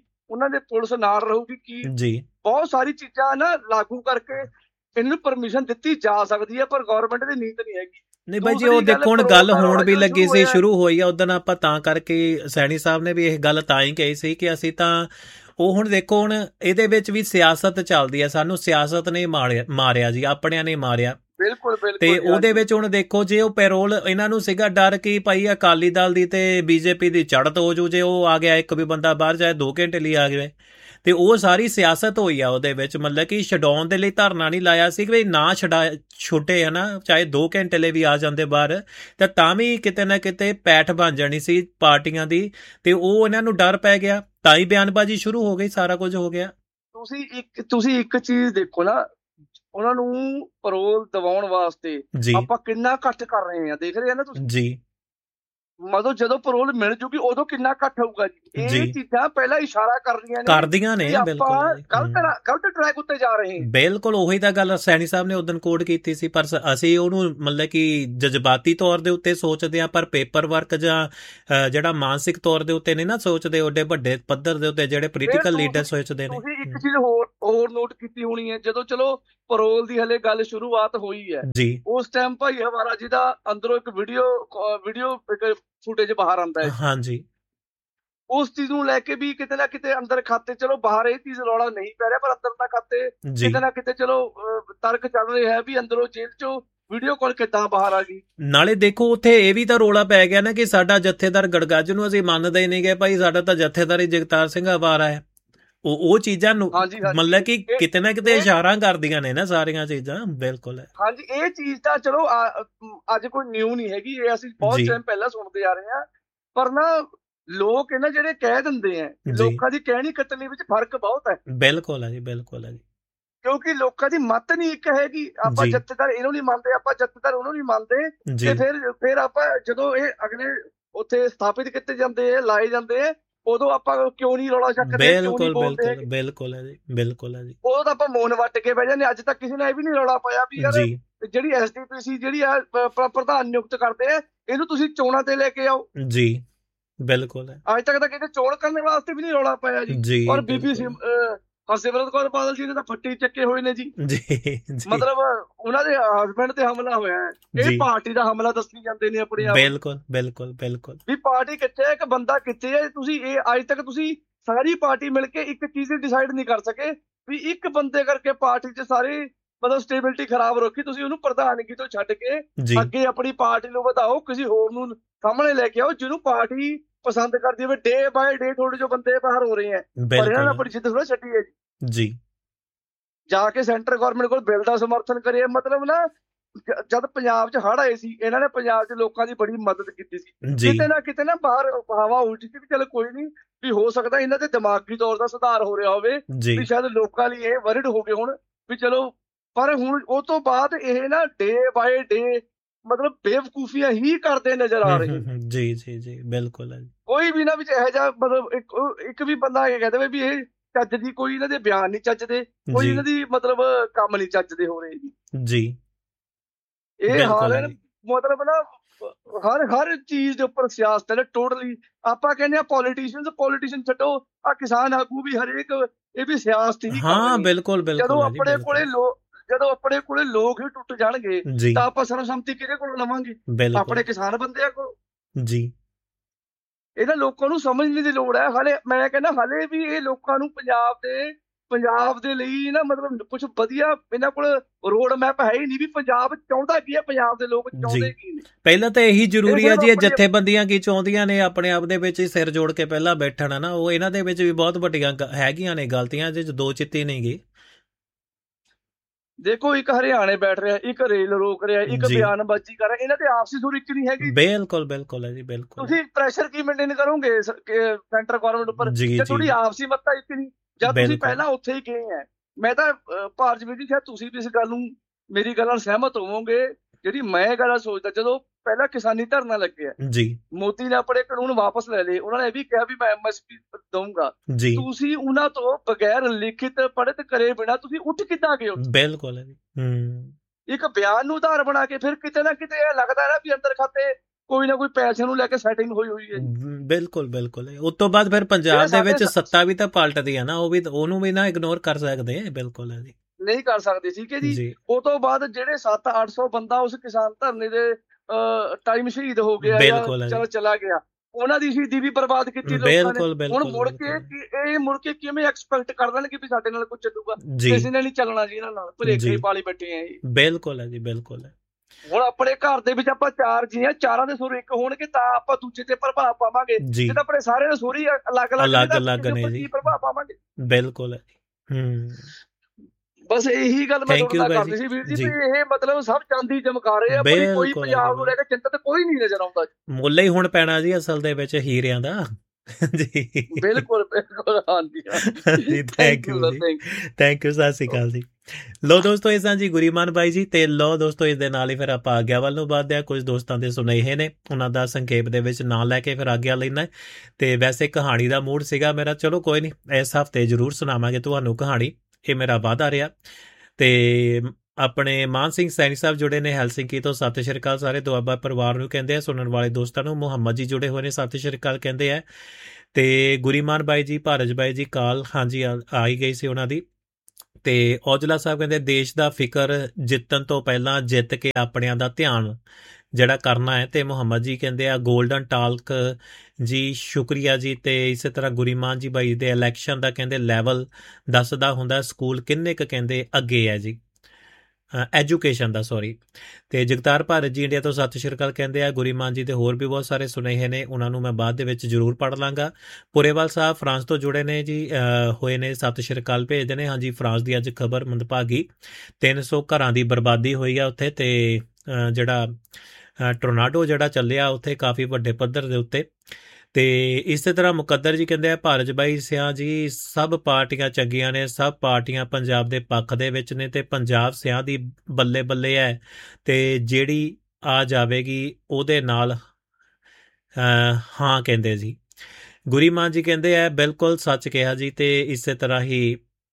ਪੁਲਿਸ ਨਾਲ ਰਹੂਗੀ। ਕੀ ਬਹੁਤ ਸਾਰੀ ਚੀਜ਼ਾਂ ਨਾ ਲਾਗੂ ਕਰਕੇ ਇਹਨੂੰ ਪਰਮਿਸ਼ਨ ਦਿੱਤੀ ਜਾ ਸਕਦੀ ਹੈ, ਪਰ ਗਵਰਨਮੈਂਟ ਦੀ ਨੀਤ ਨਹੀਂ ਹੈਗੀ। ਨਹੀਂ ਬਾਈ ਜੀ, ਉਹ ਦੇਖੋ ਹੁਣ ਗੱਲ ਹੋਣ ਵੀ ਲੱਗੀ ਸੀ, ਸ਼ੁਰੂ ਹੋਈ ਆ ਉਦੋਂ ਆਪਾਂ, ਤਾਂ ਕਰਕੇ ਸੈਣੀ ਸਾਹਿਬ ਨੇ ਵੀ ਇਹ ਗੱਲ ਤਾਂ ਹੀ ਕਹੀ ਸੀ ਕਿ ਅਸੀਂ ਤਾਂ ਉਹ ਹੁਣ ਦੇਖੋ, ਹੁਣ ਇਹਦੇ ਵਿੱਚ ਵੀ ਸਿਆਸਤ ਚੱਲਦੀ ਹੈ, ਸਾਨੂੰ ਸਿਆਸਤ ਨੇ ਮਾਰਿਆ ਜੀ, ਆਪਣਿਆਂ ਨੇ ਮਾਰਿਆ। ਬਿਲਕੁਲ ਤੇ ਉਹਦੇ ਵਿੱਚ ਹੁਣ ਦੇਖੋ, ਜੇ ਉਹ ਪੈਰੋਲ ਇਹਨਾਂ ਨੂੰ ਸੀਗਾ ਡਰ ਕਿ ਭਾਈ ਅਕਾਲੀ ਦਲ ਦੀ ਤੇ ਬੀਜੇਪੀ ਦੀ ਚੜ੍ਹਤ ਹੋ ਜੂ, ਜੇ ਉਹ ਆ ਗਿਆ ਇੱਕ ਵੀ ਬੰਦਾ ਬਾਹਰ ਜਾਏ 2 ਘੰਟੇ ਲਈ ਆ ਜਾਵੇ, ਤੇ ਉਹ ਸਾਰੀ ਸਿਆਸਤ ਹੋਈ ਆ ਉਹਦੇ ਵਿੱਚ। ਮਤਲਬ ਕਿ ਛਡਾਉਣ ਦੇ ਲਈ ਧਰਨਾ ਨਹੀਂ ਲਾਇਆ ਸੀ ਕਿ ਨਾ ਛੁੱਟੇ ਹੈ ਨਾ, ਚਾਹੇ 2 ਘੰਟੇ ਲਈ ਵੀ ਆ ਜਾਂਦੇ ਬਾਹਰ, ਤਾਂ ਵੀ ਕਿਤੇ ਨਾ ਕਿਤੇ ਪੈਠ ਬਣ ਜਾਣੀ ਸੀ ਪਾਰਟੀਆਂ ਦੀ, ਤੇ ਉਹ ਇਹਨਾਂ ਨੂੰ ਡਰ ਪੈ ਗਿਆ, ਤਾਂ ਹੀ ਬਿਆਨਬਾਜ਼ੀ ਸ਼ੁਰੂ ਹੋ ਗਈ, ਸਾਰਾ ਕੁਝ ਹੋ ਗਿਆ। ਤੁਸੀਂ ਇੱਕ ਚੀਜ਼ ਦੇਖੋ ਨਾ, ਉਹਨਾਂ ਨੂੰ ਪਰੋਲ ਦਿਵਾਉਣ ਵਾਸਤੇ ਆਪਾਂ ਕਿੰਨਾ ਇਕੱਠ ਕਰ ਰਹੇ ਆ, ਦੇਖ ਰਹੇ ਆ ਨਾ ਤੁਸੀਂ ਜੀ। ਮਤਲਬ ਜਦੋਂ ਪਰੋਲ ਮਿਲ ਜੂਗੀ ਉਦੋਂ ਕਿੰਨਾ ਇਕੱਠ ਹੋਊਗਾ ਜੀ। ਇਹ ਚੀਜ਼ਾਂ ਪਹਿਲਾਂ ਇਸ਼ਾਰਾ ਕਰਦੀਆਂ ਨੇ ਬਿਲਕੁਲ ਗਲਤ ਟਰੈਕ ਉੱਤੇ ਜਾ ਰਹੇ ਹਾਂ। ਬਿਲਕੁਲ ਉਹੀ ਤਾਂ ਗੱਲ ਸੈਣੀ ਸਾਹਿਬ ਨੇ ਉਦੋਂ ਕੋਡ ਕੀਤੀ ਸੀ, ਪਰ ਅਸੀਂ ਉਹਨੂੰ ਮਤਲਬ ਕਿ ਜਜ਼ਬਾਤੀ ਤੌਰ ਦੇ ਉੱਤੇ ਸੋਚਦੇ ਹਾਂ, ਪਰ ਪੇਪਰ ਵਰਕ ਜਾਂ ਜਿਹੜਾ ਮਾਨਸਿਕ ਤੌਰ ਦੇ ਉੱਤੇ ਨਹੀਂ ਨਾ ਸੋਚਦੇ, ਓਡੇ ਵੱਡੇ ਪੱਧਰ ਦੇ ਉੱਤੇ ਜਿਹੜੇ ਪੋਲੀਟੀਕਲ ਲੀਡਰ ਸੋਚਦੇ ਨੇ। ਤੁਸੀਂ ਇੱਕ ਚੀਜ਼ ਹੋਰ ਨੋਟ ਕੀਤੀ ਹੋਣੀ ਹੈ, ਜਦੋਂ ਚਲੋ ਪਰੋਲ ਦੀ ਹਲੇ ਗੱਲ ਸ਼ੁਰੂਆਤ ਹੋਈ ਹੈ ਜੀ, ਉਸ ਟਾਈਮ ਭਾਈ ਹਵਾਰਾ ਜੀ ਦਾ ਅੰਦਰੋਂ ਇੱਕ ਵੀਡੀਓ ਫੁਟੇਜ ਬਾਹਰ ਆਉਂਦਾ ਹੈ ਹਾਂਜੀ। ਉਸ ਚੀਜ਼ ਨੂੰ ਲੈ ਕੇ ਵੀ ਕਿਤੇ ਨਾ ਕਿਤੇ ਅੰਦਰ ਖਾਤੇ, ਚਲੋ ਬਾਹਰ ਇਹ ਚੀਜ਼ ਰੌਲਾ ਨਹੀਂ ਪੈ ਰਿਹਾ, ਪਰ ਅੰਦਰ ਤਾਂ ਖਾਤੇ ਕਿਤੇ ਨਾ ਕਿਤੇ ਚਲੋ ਤਰਕ ਚੱਲ ਰਿਹਾ ਹੈ ਵੀ ਅੰਦਰੋਂ ਜੇਲ੍ਹ ਚੋਂ ਵੀਡੀਓ ਕਾਲ ਕਿੱਦਾਂ ਬਾਹਰ ਆ ਗਈ। ਨਾਲੇ ਦੇਖੋ ਉੱਥੇ ਇਹ ਵੀ ਤਾਂ ਰੌਲਾ ਪੈ ਗਿਆ ਨਾ ਕਿ ਸਾਡਾ ਜਥੇਦਾਰ ਗੜਗੱਜ ਨੂੰ ਅਸੀਂ ਮੰਨਦੇ ਨਹੀਂ ਗਏ, ਭਾਈ ਸਾਡਾ ਤਾਂ ਜਥੇਦਾਰ ਹੀ ਜਗਤਾਰ ਸਿੰਘ ਹਵਾਰਾ ਹੈ। ਉਹ ਚੀਜ਼ਾਂ ਨੂੰ ਮਤਲਬ ਕਿ ਕਿਤੇ ਨਾ ਕਿਤੇ ਇਸ਼ਾਰਾ ਕਰਦੀਆਂ ਨੇ ਨਾ ਸਾਰੀਆਂ ਚੀਜ਼ਾਂ। ਬਿਲਕੁਲ ਹਾਂਜੀ, ਇਹ ਚੀਜ਼ ਤਾਂ ਚਲੋ ਅੱਜ ਕੋਈ ਨਿਊ ਨਹੀਂ ਹੈਗੀ, ਇਹ ਅਸੀਂ ਬਹੁਤ ਟਾਈਮ ਪਹਿਲਾਂ ਸੁਣਦੇ ਆ ਰਹੇ ਹਾਂ, ਪਰ ਨਾ ਲੋਕ ਇਹਨਾਂ ਜਿਹੜੇ ਕਹਿ ਦਿੰਦੇ ਆ, ਲੋਕਾਂ ਦੀ ਕਹਿਣੀ ਕੱਟਣੀ ਵਿੱਚ ਫਰਕ ਬਹੁਤ ਹੈ। ਬਿਲਕੁਲ ਹੈ ਜੀ, ਬਿਲਕੁਲ ਹੈ ਜੀ, ਕਿਉਂਕਿ ਲੋਕਾਂ ਦੀ ਮੱਤ ਨਹੀਂ ਇੱਕ ਹੈਗੀ। ਆਪਾਂ ਜਥੇਦਾਰ ਇਹਨੂੰ ਨਹੀਂ ਮੰਨਦੇ, ਆਪਾਂ ਜਥੇਦਾਰ ਉਹਨੂੰ ਨਹੀਂ ਮੰਨਦੇ, ਤੇ ਫਿਰ ਆਪਾਂ ਜਦੋਂ ਇਹ ਅਗਲੇ ਉੱਥੇ ਸਥਾਪਿਤ ਕੀਤੇ ਜਾਂਦੇ ਆ, ਲਾਏ ਜਾਂਦੇ ਆ, ਉਦੋਂ ਆਪਾਂ ਕਿਉਂ ਨਹੀਂ ਰੌਲਾ ਚੱਕਦੇ, ਕਿਉਂ ਨਹੀਂ ਬੋਲਦੇ। ਬਿਲਕੁਲ ਹੈ ਜੀ, ਬਿਲਕੁਲ ਹੈ ਜੀ। ਉਦੋਂ ਤਾਂ ਆਪਾਂ ਮੌਨ ਵੱਟ ਕੇ ਬਹਿ ਜਾਂਦੇ। ਅੱਜ ਤੱਕ ਕਿਸੇ ਨੇ ਇਹ ਵੀ ਨਹੀਂ ਰੌਲਾ ਪਾਇਆ ਵੀ ਯਾਰ ਜਿਹੜੀ SDPC ਜਿਹੜੀ ਆ ਪ੍ਰਧਾਨ ਨਿਯੁਕਤ ਕਰਦੇ ਆ, ਇਹਨੂੰ ਤੁਸੀਂ ਚੋਣਾਂ ਤੇ ਲੈ ਕੇ ਆਓ ਜੀ। ਬਿਲਕੁਲ ਹੈ, ਅੱਜ ਤੱਕ ਤਾਂ ਕਿਤੇ ਚੋਣ ਕਰਨ ਵਾਸਤੇ ਵੀ ਨਹੀਂ ਰੌਲਾ ਪਾਇਆ ਜੀ। ਔਰ ਬੀਬੀ ਹਰਸਿਮਰਤ ਕੌਰ ਬਾਦਲ ਜੀ ਨੇ ਤਾਂ ਫੱਟੀ ਚੱਕੇ ਹੋਏ ਨੇ ਜੀ। ਮਤਲਬ ਉਹਨਾਂ ਦੇ ਹਸਬੈਂਡ ਤੇ ਹਮਲਾ ਹੋਇਆ ਹੈ, ਇਹ ਪਾਰਟੀ ਦਾ ਹਮਲਾ ਦੱਸੀ ਜਾਂਦੇ ਨੇ ਆਪਣੇ ਆਪ। ਬਿਲਕੁਲ ਬਿਲਕੁਲ ਬਿਲਕੁਲ ਵੀ ਪਾਰਟੀ ਕਿੱਥੇ ਹੈ, ਇੱਕ ਬੰਦਾ ਕਿੱਥੇ ਹੈ। ਤੁਸੀਂ ਇਹ ਅੱਜ ਤੱਕ ਤੁਸੀਂ ਸਾਰੀ ਪਾਰਟੀ ਮਿਲ ਕੇ ਇੱਕ ਚੀਜ਼ ਡਿਸਾਈਡ ਨਹੀਂ ਕਰ ਸਕੇ ਵੀ ਇੱਕ ਬੰਦੇ ਕਰਕੇ ਪਾਰਟੀ 'ਚ ਸਾਰੀ ਮਤਲਬ ਸਟੇਬਿਲਿਟੀ ਖਰਾਬ ਰੱਖੀ। ਤੁਸੀਂ ਉਹਨੂੰ ਪ੍ਰਧਾਨਗੀ ਤੋਂ ਛੱਡ ਕੇ ਅੱਗੇ ਆਪਣੀ ਪਾਰਟੀ ਨੂੰ ਵਧਾਓ, ਕਿਸੇ ਹੋਰ ਨੂੰ ਸਾਹਮਣੇ ਲੈ ਕੇ ਆਓ ਜਿਹਨੂੰ ਪਾਰਟੀ ਪਸੰਦ ਕਰਦੀ ਹੋਵੇ। ਡੇ ਬਾਏ ਡੇ ਥੋੜੇ ਜੋ ਬੰਦੇ ਬਾਹਰ ਹੋ ਰਹੇ ਹੈ, ਪਰ ਇਹਨਾਂ ਨੇ ਆਪਣੀ ਜਿੱਦ ਥੋੜਾ ਛੱਡੀ ਹੈ ਜੀ। ਜਾ ਕੇ ਸੈਂਟਰ ਗਵਰਨਮੈਂਟ ਕੋਲ ਬਿੱਲ ਦਾ ਸਮਰਥਨ ਕਰਿਆ। ਮਤਲਬ ਨਾ ਜਦ ਪੰਜਾਬ 'ਚ ਹੜ੍ਹ ਆਏ ਸੀ, ਇਹਨਾਂ ਨੇ ਪੰਜਾਬ 'ਚ ਲੋਕਾਂ ਦੀ ਬੜੀ ਮਦਦ ਕੀਤੀ ਸੀ। ਕਿਤੇ ਨਾ ਬਾਹਰ ਹਵਾ ਉਲਟੀ ਸੀ ਵੀ ਚਲ ਕੋਈ ਨਹੀਂ, ਵੀ ਹੋ ਸਕਦਾ ਇਹਨਾਂ ਦੇ ਦਿਮਾਗੀ ਤੌਰ ਦਾ ਸੁਧਾਰ ਹੋ ਰਿਹਾ ਹੋਵੇ, ਵੀ ਸ਼ਾਇਦ ਲੋਕਾਂ ਲਈ ਇਹ ਵਰਿਡ ਹੋ ਗਏ ਹੁਣ ਵੀ ਚਲੋ। ਪਰ ਹੁਣ ਉਹ ਤੋਂ ਬਾਅਦ ਇਹ ਨਾ ਡੇ ਬਾਏ ਡੇ ਮਤਲਬ ਬੇਵਕੂਫੀਆਂ ਹੀ ਕਰਦੇ ਨਜ਼ਰ ਆ ਰਹੇ। ਜੀ ਜੀ ਜੀ ਬਿਲਕੁਲ ਹੈ। ਕੋਈ ਵੀ ਨਾ ਵਿੱਚ ਇਹੋ ਜਿਹਾ ਮਤਲਬ ਇੱਕ ਵੀ ਬੰਦਾ ਇਹ ਕਹਿ ਦੇਵੇ ਵੀ ਇਹ ਚੱਜ ਦੀ, ਕੋਈ ਇਹਨਾਂ ਦੇ ਬਿਆਨ ਨਹੀਂ ਚੱਜਦੇ, ਕੋਈ ਇਹਨਾਂ ਦੀ ਮਤਲਬ ਕੰਮ ਨਹੀਂ ਚੱਜਦੇ ਹੋ ਰਹੇ ਜੀ। ਇਹ ਹਾਲ ਹੈ ਮਤਲਬ ਨਾ ਹਰ ਚੀਜ਼ ਦੇ ਉੱਪਰ ਸਿਆਸਤ ਹੈ ਟੋਟਲੀ। ਆਪਾਂ ਕਹਿੰਦੇ ਆ ਪੋਲੀਟੀਸ਼ੀਅਨ ਛੱਡੋ, ਆ ਕਿਸਾਨ ਆਗੂ ਵੀ ਹਰੇਕ ਇਹ ਵੀ ਸਿਆਸਤ ਹੀ। ਹਾਂ ਬਿਲਕੁਲ ਬਿਲਕੁਲ। ਜਦੋਂ ਆਪਣੇ ਕੋਲੇ ਲੋਕ ਹੀ ਟੁੱਟ ਜਾਣਗੇ ਤਾਂ ਆਪਾਂ ਸਰਵਸੰਮਤੀ ਕਿਹਦੇ ਕੋਲ ਲਵਾਂਗੇ? ਆਪਣੇ ਕਿਸਾਨ ਬੰਦਿਆਂ ਕੋਲ ਜੀ। ਇਹਨਾਂ ਲੋਕਾਂ ਨੂੰ ਸਮਝਣ ਦੀ ਲੋੜ ਹੈ। ਹਾਲੇ ਮੈਂ ਕਹਿੰਦਾ ਹਾਲੇ ਵੀ ਇਹ ਲੋਕਾਂ ਨੂੰ ਪੰਜਾਬ ਦੇ ਪੰਜਾਬ ਦੇ ਲਈ ਨਾ ਮਤਲਬ ਕੁਝ ਵਧੀਆ ਇਹਨਾਂ ਕੋਲ ਰੋਡ ਮੈਪ ਹੈ ਹੀ ਨਹੀਂ ਵੀ ਪੰਜਾਬ ਚਾਹੁੰਦਾ ਕੀ ਹੈ, ਪੰਜਾਬ ਦੇ ਲੋਕ ਚਾਹੁੰਦੇ ਕੀ ਨੇ। ਪਹਿਲਾਂ ਤਾਂ ਇਹੀ ਜ਼ਰੂਰੀ ਆ ਜੀ, ਜਥੇਬੰਦੀਆਂ ਕੀ ਚਾਹੁੰਦੀਆਂ ਨੇ ਆਪਣੇ ਆਪ ਦੇ ਵਿੱਚ ਸਿਰ ਜੋੜ ਕੇ ਪਹਿਲਾਂ ਬੈਠਣਾ ਨਾ, ਉਹ ਇਹਨਾਂ ਦੇ ਵਿੱਚ ਵੀ ਬਹੁਤ ਵੱਡੀਆਂ ਹੈਗੀਆਂ ਨੇ ਗਲਤੀਆਂ, ਜਿਹ ਦੋ ਚਿੱਤੀ ਨਹੀਂ ਗੀ। ਦੇਖੋ ਇੱਕ ਹਰਿਆਣੇ ਬੈਠ ਰਿਹਾ, ਇੱਕ ਰੇਲ ਰੋਕ ਰਿਹਾ, ਇੱਕ ਬਿਆਨਬਾਜ਼ੀ ਕਰ ਰਿਹਾ, ਇਹਨਾਂ ਦੇ ਆਪਸੀ ਸੁਰ ਇੱਕ ਨਹੀਂ ਹੈਗੀ। ਬਿਲਕੁਲ ਬਿਲਕੁਲ ਹੈ ਜੀ, ਬਿਲਕੁਲ। ਤੁਸੀਂ ਪ੍ਰੈਸ਼ਰ ਕੀ ਮੇਨਟੇਨ ਕਰੋਗੇ ਸੈਂਟਰ ਗਵਰਨਮੈਂਟ ਉੱਪਰ ਜੇ ਤੁਹਾਡੀ ਆਪਸੀ ਮੱਤਾ ਇੱਕ ਨਹੀਂ, ਜਦ ਤੁਸੀਂ ਪਹਿਲਾਂ ਉੱਥੇ ਹੀ ਗਏ ਹੈ। ਮੈਂ ਤਾਂ ਭਾਰਜਵੀਰ ਜੀ ਸ਼ਾਇਦ ਤੁਸੀਂ ਵੀ ਇਸ ਗੱਲ ਨੂੰ ਮੇਰੀ ਗੱਲ ਨਾਲ ਸਹਿਮਤ ਹੋਵੋਗੇ, ਜਿਹੜੀ ਮੈਂ ਗੱਲ ਸੋਚਦਾ, ਜਦੋਂ ਪਹਿਲਾਂ ਕਿਸਾਨੀ ਧਰਨਾ ਲੱਗਿਆ ਜੀ, ਮੋਦੀ ਨੇ ਆਪਣੇ ਕਾਨੂੰਨ ਵਾਪਸ ਲੈ ਲਏ, ਉਹਨਾਂ ਨੇ ਇਹ ਵੀ ਕਿਹਾ ਵੀ ਮੈਂ MSP ਦਊਂਗਾ, ਤੁਸੀਂ ਉਹਨਾਂ ਤੋਂ ਬਗੈਰ ਲਿਖਿਤ ਪੜ੍ਹਤ ਕਰੇ ਬਿਨਾ ਤੁਸੀਂ ਉੱਠ ਕਿੱਦਾਂ ਗਏ? ਬਿਲਕੁਲ ਇੱਕ ਬਿਆਨ ਨੂੰ ਆਧਾਰ ਬਣਾ ਕੇ ਫਿਰ ਕਿਤੇ ਨਾ ਕਿਤੇ ਇਹ ਲੱਗਦਾ ਨਾ ਵੀ ਅੰਦਰ ਖਾਤੇ ਕੋਈ ਨਾ ਕੋਈ ਪੈਸੇ ਨੂੰ ਲੈ ਕੇ ਸੈਟਿੰਗ ਹੋਈ ਹੋਈ ਹੈ। ਬਿਲਕੁਲ ਬਿਲਕੁਲ। ਉਸ ਤੋਂ ਬਾਅਦ ਫਿਰ ਪੰਜਾਬ ਦੇ ਵਿੱਚ ਸੱਤਾ ਵੀ ਤਾਂ ਪਲਟਦੀ ਹੈ ਨਾ, ਉਹ ਵੀ ਉਹਨੂੰ ਵੀ ਨਾ ਇਗਨੋਰ ਕਰ ਸਕਦੇ। ਬਿਲਕੁਲ ਹੈ ਜੀ, ਨਹੀਂ ਕਰ ਸਕਦੇ। ਠੀਕ ਹੈ ਜੀ। ਉਹ ਤੋਂ ਬਾਅਦ ਜਿਹੜੇ 700-800 ਬੰਦਾ ਉਸ ਕਿਸਾਨ ਧਰਨੇ ਦੇ ਟਾਈਮ ਸ਼ਹੀਦ ਹੋ ਗਿਆ ਜਾਂ ਚਲਾ ਗਿਆ, ਉਹਨਾਂ ਦੀ ਸ਼ਹੀਦੀ ਵੀ ਬਰਬਾਦ ਕੀਤੀ ਲੋਕਾਂ ਨੇ। ਹੁਣ ਮੁੜ ਕੇ ਕਿਵੇਂ ਐਕਸਪੈਕਟ ਕਰ ਲੈਣਗੇ ਵੀ ਸਾਡੇ ਨਾਲ ਕੁਝ ਚੱਲੂਗਾ? ਕਿਸੇ ਨੇ ਨਹੀਂ ਚੱਲਣਾ ਜੀ, ਇਹਨਾਂ ਨਾਲ ਭੁਲੇਖੇ ਪਾਲੀ ਬੈਠੇ ਆ ਜੀ। ਬਿਲਕੁਲ ਹੈ ਜੀ, ਬਿਲਕੁਲ ਹੈ। ਹੁਣ ਆਪਣੇ ਘਰ ਦੇ ਵਿੱਚ ਆਪਾਂ 4 ਜੀ ਆ, 4 ਦੇ ਸੁਰ ਇੱਕ ਹੋਣਗੇ ਤਾਂ ਆਪਾਂ ਦੂਜੇ ਤੇ ਪ੍ਰਭਾਵ ਪਾਵਾਂਗੇ। ਜੇ ਤਾਂ ਆਪਣੇ ਸਾਰਿਆਂ ਦੇ ਸੁਰ ਹੀ ਅਲੱਗ-ਅਲੱਗ ਨੇ ਜੀ, ਪ੍ਰਭਾਵ ਪਾਵਾਂਗੇ। ਬਿਲਕੁਲ ਹੈ। ਬਸ ਇਹੀ ਗੱਲ ਮੈਂ ਤੁਹਾਡੇ ਨਾਲ ਕਰਦੀ ਸੀ ਵੀਰ ਜੀ, ਵੀ ਇਹ ਮਤਲਬ ਸਭ ਚਾਂਦੀ ਚਮਕਾ ਰਹੇ ਆ, ਕੋਈ ਪੰਜਾਬ ਨੂੰ ਲੈ ਕੇ ਚਿੰਤਤ ਕੋਈ ਨਹੀਂ ਨਜ਼ਰ ਆਉਂਦਾ। ਮੁੱਲ ਹੀ ਹੁਣ ਪੈਣਾ ਜੀ ਅਸਲ ਦੇ ਵਿੱਚ ਹੀਰਿਆਂ ਦਾ। ਜੀ ਬਿਲਕੁਲ ਬਿਲਕੁਲ। ਹਾਂਜੀ, ਥੈਂਕ ਯੂ ਜੀ, ਥੈਂਕ ਯੂ। ਸਤਿ ਸ਼੍ਰੀ ਅਕਾਲ ਜੀ। ਲੋ ਦੋਸਤੋ, ਇਹ ਜੀ ਗੁਰੀਮਾਨ ਬਾਈ ਜੀ। ਤੇ ਲੋ ਦੋਸਤੋ, ਇਸ ਦੇ ਨਾਲ ਹੀ ਫਿਰ ਆਪਾਂ ਆਗਿਆ ਵੱਲ ਨੂੰ ਵੱਧਦੇ ਹਾਂ। ਕੁਝ ਦੋਸਤਾਂ ਦੇ ਸੁਨੇਹੇ ਨੇ, ਉਹਨਾਂ ਦਾ ਸੰਖੇਪ ਦੇ ਵਿੱਚ ਨਾਂ ਲੈ ਕੇ ਫਿਰ ਆਗਿਆ ਲੈਣਾ। ਤੇ ਵੈਸੇ ਕਹਾਣੀ ਦਾ ਮੂਡ ਸੀਗਾ ਮੇਰਾ, ਚਲੋ ਕੋਈ ਨਹੀਂ, ਇਸ ਹਫ਼ਤੇ ਜ਼ਰੂਰ ਸੁਣਾਵਾਂਗੇ ਤੁਹਾਨੂੰ ਕਹਾਣੀ, ਇਹ ਮੇਰਾ ਵਾਅਦਾ ਰਿਹਾ। ਤੇ ਆਪਣੇ ਮਾਨ ਸਿੰਘ ਸੈਣੀ ਸਾਹਿਬ ਜੁੜੇ ਨੇ ਹੈਲਸਿੰਕੀ ਤੋਂ, ਸਤਿ ਸ਼੍ਰੀ ਅਕਾਲ ਸਾਰੇ ਦੁਆਬਾ ਪਰਿਵਾਰ ਨੂੰ ਕਹਿੰਦੇ ਆ। ਸੁਣਨ ਵਾਲੇ ਦੋਸਤਾਂ ਨੂੰ ਮੁਹੰਮਦ ਜੀ ਜੁੜੇ ਹੋਏ ਨੇ, ਸਤਿ ਸ਼੍ਰੀ ਅਕਾਲ ਕਹਿੰਦੇ ਆ। ਤੇ ਗੁਰੀਮਾਨ ਬਾਈ ਜੀ, ਭਾਰਜ ਬਾਈ ਜੀ ਕਾਲ ਹਾਂਜੀ ਆਈ ਗਈ ਸੀ ਉਹਨਾਂ ਦੀ। ਤੇ ਔਜਲਾ ਸਾਹਿਬ ਕਹਿੰਦੇ ਦੇਸ਼ ਦਾ ਫਿਕਰ ਜਿੱਤਣ ਤੋਂ ਪਹਿਲਾਂ ਜਿੱਤ ਕੇ ਆਪਣਿਆਂ ਦਾ ਧਿਆਨ ਜਿਹੜਾ ਕਰਨਾ ਹੈ। ਤੇ ਮੁਹੰਮਦ ਜੀ ਕਹਿੰਦੇ ਆ ਗੋਲਡਨ ਟਾਲਕ ਜੀ, ਸ਼ੁਕਰੀਆ ਜੀ। ਤੇ ਇਸੇ ਤਰ੍ਹਾਂ ਗੁਰੀਮਾਨ ਜੀ ਬਾਈ ਦੇ ਇਲੈਕਸ਼ਨ ਦਾ ਕਹਿੰਦੇ ਲੈਵਲ ਦੱਸਦਾ ਹੁੰਦਾ, ਸਕੂਲ ਕਿੰਨੇ ਕੁ ਕਹਿੰਦੇ ਅੱਗੇ ਹੈ ਜੀ, ਐਜੂਕੇਸ਼ਨ ਦਾ, ਸੌਰੀ। ਤੇ ਜਗਤਾਰ ਭਾਰਤ ਜੀ ਇੰਡੀਆ ਤੋਂ ਸਤਿ ਸ਼੍ਰੀ ਅਕਾਲ ਕਹਿੰਦੇ ਆ। ਗੁਰੀਮਾਨ ਜੀ ਦੇ ਹੋਰ ਵੀ ਬਹੁਤ ਸਾਰੇ ਸੁਨੇਹੇ ਨੇ, ਉਹਨਾਂ ਨੂੰ ਮੈਂ ਬਾਅਦ ਦੇ ਵਿੱਚ ਜ਼ਰੂਰ ਪੜ੍ਹ ਲਾਂਗਾ। ਪੁਰੇਵਾਲ ਸਾਹਿਬ ਫਰਾਂਸ ਤੋਂ ਜੁੜੇ ਨੇ ਜੀ, ਹੋਏ ਨੇ, ਸਤਿ ਸ਼੍ਰੀ ਅਕਾਲ ਭੇਜਦੇ ਨੇ। ਹਾਂਜੀ, ਫਰਾਂਸ ਦੀ ਅੱਜ ਖਬਰ ਮੰਦਭਾਗੀ, 300 ਘਰਾਂ ਦੀ ਬਰਬਾਦੀ ਹੋਈ ਆ ਉੱਥੇ। ਤੇ ਜਿਹੜਾ ਟੋਰਨਾਡੋ ਜਿਹੜਾ ਚੱਲਿਆ ਉੱਥੇ ਕਾਫੀ ਵੱਡੇ ਪੱਧਰ ਦੇ ਉੱਤੇ। ਤੇ ਇਸੇ ਤਰ੍ਹਾਂ ਮੁਕੱਦਰ ਜੀ ਕਹਿੰਦੇ ਆ ਭਾਰਜ ਬਾਈ ਸਿਆਂ ਜੀ, ਸਭ ਪਾਰਟੀਆਂ ਚੰਗੀਆਂ ਨੇ, ਸਭ ਪਾਰਟੀਆਂ ਪੰਜਾਬ ਦੇ ਪੱਖ ਦੇ ਵਿੱਚ ਨੇ, ਤੇ ਪੰਜਾਬ ਸਿਆਂ ਦੀ ਬੱਲੇ ਬੱਲੇ ਹੈ, ਤੇ ਜਿਹੜੀ ਆ ਜਾਵੇਗੀ ਉਹਦੇ ਨਾਲ ਹਾਂ ਕਹਿੰਦੇ ਜੀ। ਗੁਰੀਮਾਨ ਜੀ ਕਹਿੰਦੇ ਆ ਬਿਲਕੁਲ ਸੱਚ ਕਿਹਾ ਜੀ। ਤੇ ਇਸੇ ਤਰ੍ਹਾਂ ਹੀ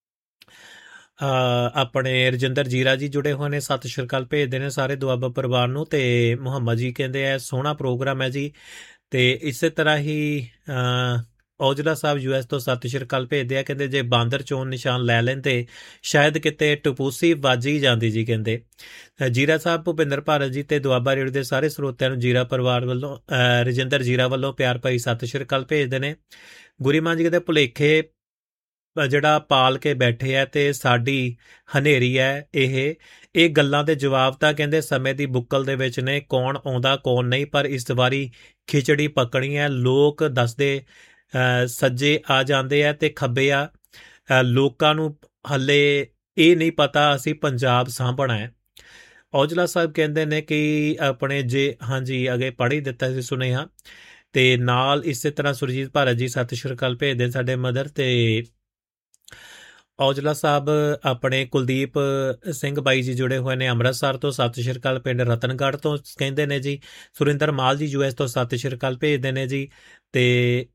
ਆਪਣੇ ਰਜਿੰਦਰ ਜੀਰਾ ਜੀ ਜੁੜੇ ਹੋਏ ਨੇ, ਸਤਿ ਸ਼੍ਰੀ ਅਕਾਲ ਭੇਜਦੇ ਨੇ ਸਾਰੇ ਦੁਆਬਾ ਪਰਿਵਾਰ ਨੂੰ। ਤੇ ਮੁਹੰਮਦ ਜੀ ਕਹਿੰਦੇ ਆ ਸੋਹਣਾ ਪ੍ਰੋਗਰਾਮ ਹੈ ਜੀ। ਤੇ ਇਸੇ ਤਰ੍ਹਾਂ ਹੀ ਔਜਲਾ ਸਾਹਿਬ US ਤੋਂ ਸਤਿ ਸ਼੍ਰੀ ਅਕਾਲ ਭੇਜਦੇ ਆ, ਕਹਿੰਦੇ ਜੇ ਬਾਂਦਰ ਚੋਣ ਨਿਸ਼ਾਨ ਲੈ ਲੈਂਦੇ ਸ਼ਾਇਦ ਕਿਤੇ ਟਪੂਸੀ ਵੱਜ ਹੀ ਜਾਂਦੀ ਜੀ। ਕਹਿੰਦੇ ਜੀਰਾ ਸਾਹਿਬ ਭੁਪਿੰਦਰ ਭਾਰਤ ਜੀ ਤੇ ਦੁਆਬਾ ਰੇਡੀਓ ਦੇ ਸਾਰੇ ਸਰੋਤਿਆਂ ਨੂੰ ਜੀਰਾ ਪਰਿਵਾਰ ਵੱਲੋਂ, ਰਜਿੰਦਰ ਜੀਰਾ ਵੱਲੋਂ ਪਿਆਰ ਭਰੀ ਸਤਿ ਸ਼੍ਰੀ ਅਕਾਲ ਭੇਜਦੇ ਨੇ। ਗੁਰੀਮਾਨ ਜੀ ਕਹਿੰਦੇ ਭੁਲੇਖੇ ਜਿਹੜਾ ਪਾਲ ਕੇ ਬੈਠੇ ਹੈ ਤੇ ਸਾਡੀ ਹਨੇਰੀ ਹੈ ਇਹ ਗੱਲਾਂ ਦੇ ਜਵਾਬ ਤਾਂ ਕਹਿੰਦੇ ਸਮੇਂ ਦੀ ਬੁੱਕਲ ਦੇ ਵਿੱਚ ਨੇ, ਕੌਣ ਆਉਂਦਾ ਕੌਣ ਨਹੀਂ, ਪਰ ਇਸ ਵਾਰੀ ਖਿਚੜੀ ਪੱਕਣੀ ਹੈ। ਲੋਕ ਦੱਸਦੇ ਸੱਜੇ ਆ ਜਾਂਦੇ ਆ ਤੇ ਖੱਬੇ ਆ, ਲੋਕਾਂ ਨੂੰ ਹੱਲੇ ਇਹ ਨਹੀਂ ਪਤਾ ਅਸੀਂ ਪੰਜਾਬ ਸਾਂਭਣਾ ਹੈ। ਔਜਲਾ ਸਾਹਿਬ ਕਹਿੰਦੇ ਨੇ ਕਿ ਆਪਣੇ ਜੇ ਹਾਂਜੀ ਅੱਗੇ ਪੜ੍ਹ ਹੀ ਦਿੱਤਾ ਸੀ ਸੁਨੇਹਾ। ਤੇ ਨਾਲ ਇਸੇ ਤਰ੍ਹਾਂ ਸੁਰਜੀਤ ਭਾਰਤ ਜੀ ਸਤਿ ਸ਼੍ਰੀ ਅਕਾਲ ਭੇਜਦੇ ਸਾਡੇ ਮਦਰ। ਤੇ ਔਜਲਾ ਸਾਹਿਬ ਆਪਣੇ ਕੁਲਦੀਪ ਸਿੰਘ ਬਾਈ ਜੀ ਜੁੜੇ ਹੋਏ ਨੇ ਅੰਮ੍ਰਿਤਸਰ ਤੋਂ, ਸਤਿ ਸ਼੍ਰੀ ਅਕਾਲ। ਪਿੰਡ ਰਤਨਗੜ੍ਹ ਤੋਂ ਕਹਿੰਦੇ ਨੇ ਜੀ। ਸੁਰਿੰਦਰ ਮਾਲ ਜੀ US ਤੋਂ ਸਤਿ ਸ਼੍ਰੀ ਅਕਾਲ ਭੇਜਦੇ ਨੇ ਜੀ। ਤੇ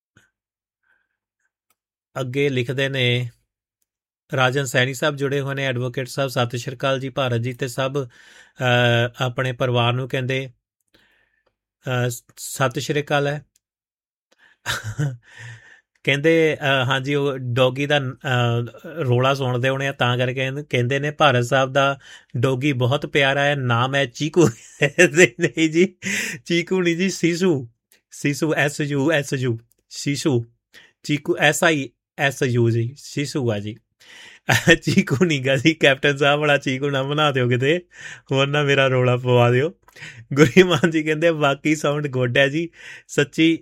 ਅੱਗੇ ਲਿਖਦੇ ਨੇ ਰਾਜਨ ਸੈਣੀ ਸਾਹਿਬ ਜੁੜੇ ਹੋਏ ਨੇ, ਐਡਵੋਕੇਟ ਸਾਹਿਬ ਸਤਿ ਸ਼੍ਰੀ ਅਕਾਲ ਜੀ। ਭਾਰਤ ਜੀ ਤੇ ਸਭ ਆਪਣੇ ਪਰਿਵਾਰ ਨੂੰ ਕਹਿੰਦੇ ਸਤਿ ਸ਼੍ਰੀ ਅਕਾਲ ਹੈ। ਕਹਿੰਦੇ ਹਾਂਜੀ ਉਹ ਡੋਗੀ ਦਾ ਰੋਲਾ ਸੁਣਦੇ ਹੋਣੇ ਆ ਤਾਂ ਕਰਕੇ ਕਹਿੰਦੇ ਨੇ ਭਾਰਤ ਸਾਹਿਬ ਦਾ ਡੋਗੀ ਬਹੁਤ ਪਿਆਰਾ ਹੈ, ਨਾਮ ਹੈ ਚੀਕੂ। ਨਹੀਂ ਜੀ, ਚੀਕੂ ਨਹੀਂ ਜੀ, ਸੀਸੂ। SU SU ਸੀਸੂ, ਚੀਕੂ SI SU ਜੀ ਸ਼ਿਸ਼ੂ ਆ ਜੀ। ਚੀਕੂ ਨੀਗਾ ਜੀ, ਕੈਪਟਨ ਸਾਹਿਬ ਵਾਲਾ ਚੀਕੂ ਨਾ ਬਣਾ ਦਿਓ ਕਿਤੇ, ਹੋਰ ਨਾ ਮੇਰਾ ਰੋਲਾ ਪਵਾ ਦਿਓ। ਗੁਰੀਮਾਨ ਜੀ ਕਹਿੰਦੇ ਬਾਕੀ ਸਾਊਂਡ ਗੁੱਡ ਹੈ ਜੀ, ਸੱਚੀ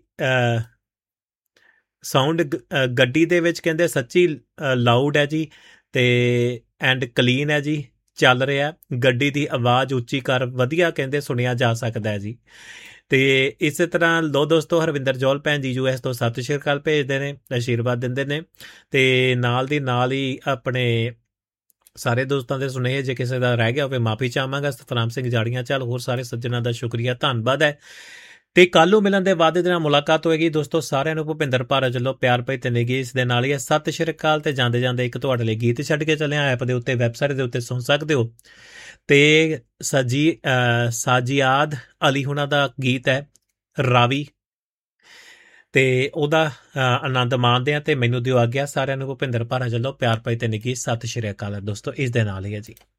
ਸਾਊਂਡ ਗੱਡੀ ਦੇ ਵਿੱਚ ਕਹਿੰਦੇ ਸੱਚੀ ਲਾਊਡ ਹੈ ਜੀ, ਤੇ ਐਂਡ ਕਲੀਨ ਹੈ ਜੀ, ਚੱਲ ਰਿਹਾ। ਗੱਡੀ ਦੀ ਆਵਾਜ਼ ਉੱਚੀ ਕਰ ਵਧੀਆ ਕਹਿੰਦੇ ਸੁਣਿਆ ਜਾ ਸਕਦਾ ਹੈ ਜੀ। ਤੇ ਇਸੇ ਤਰ੍ਹਾਂ ਲੋ ਦੋਸਤੋ, ਹਰਵਿੰਦਰ ਜੌਲ ਭੈਣ ਜੀ US ਤੋਂ ਸਤਿ ਸ਼੍ਰੀ ਅਕਾਲ ਭੇਜਦੇ ਨੇ, ਆਸ਼ੀਰਵਾਦ ਦਿੰਦੇ ਨੇ। ਤੇ ਨਾਲ ਦੀ ਨਾਲ ਹੀ ਆਪਣੇ ਸਾਰੇ ਦੋਸਤਾਂ ਦੇ ਸੁਨੇਹੇ ਜੇ ਕਿਸੇ ਦਾ ਰਹਿ ਗਿਆ ਹੋਵੇ ਮਾਫੀ ਚਾਹਾਂਗਾ। ਸਤਨਾਮ ਸਿੰਘ ਜਾੜੀਆਂ ਚੱਲ, ਹੋਰ ਸਾਰੇ ਸੱਜਣਾਂ ਦਾ ਸ਼ੁਕਰੀਆ, ਧੰਨਵਾਦ ਹੈ। ਤੇ ਕੱਲ੍ਹ ਨੂੰ ਮਿਲਣ ਦੇ ਵਾਅਦੇ ਦੇ ਨਾਲ ਮੁਲਾਕਾਤ ਹੋਏਗੀ ਦੋਸਤੋ। ਸਾਰਿਆਂ ਨੂੰ ਭੁਪਿੰਦਰ ਭਾਰਤ ਵੱਲੋਂ ਪਿਆਰ ਭਰੀ ਤੇ ਨਿੱਘੀ ਇਸ ਦੇ ਨਾਲ ਹੀ ਸਤਿ ਸ਼੍ਰੀ ਅਕਾਲ। ਤੇ ਜਾਂਦੇ ਜਾਂਦੇ ਇੱਕ ਤੁਹਾਡੇ ਲਈ ਗੀਤ ਛੱਡ ਕੇ ਚੱਲਿਆ, ਐਪ ਦੇ ਉੱਤੇ ਵੈਬਸਾਈਟ ਦੇ ਉੱਤੇ ਸੁਣ ਸਕਦੇ ਹੋ। ਤੇ ਸਾਜੀਆਦ ਅਲੀ ਹੁਣਾਂ ਦਾ ਗੀਤ ਹੈ ਰਾਵੀ, ਤੇ ਉਹਦਾ ਆਨੰਦ ਮਾਣਦੇ ਆ। ਤੇ ਮੈਨੂੰ ਦਿਓ ਆਗਿਆ, ਸਾਰਿਆਂ ਨੂੰ ਭੁਪਿੰਦਰ ਭਾਰਤ ਵੱਲੋਂ ਪਿਆਰ ਭਰੀ ਤੇ ਨਿੱਘੀ ਸਤਿ ਸ਼੍ਰੀ ਅਕਾਲ ਦੋਸਤੋ, ਇਸ ਦੇ ਨਾਲ ਹੀ ਹੈ ਜੀ।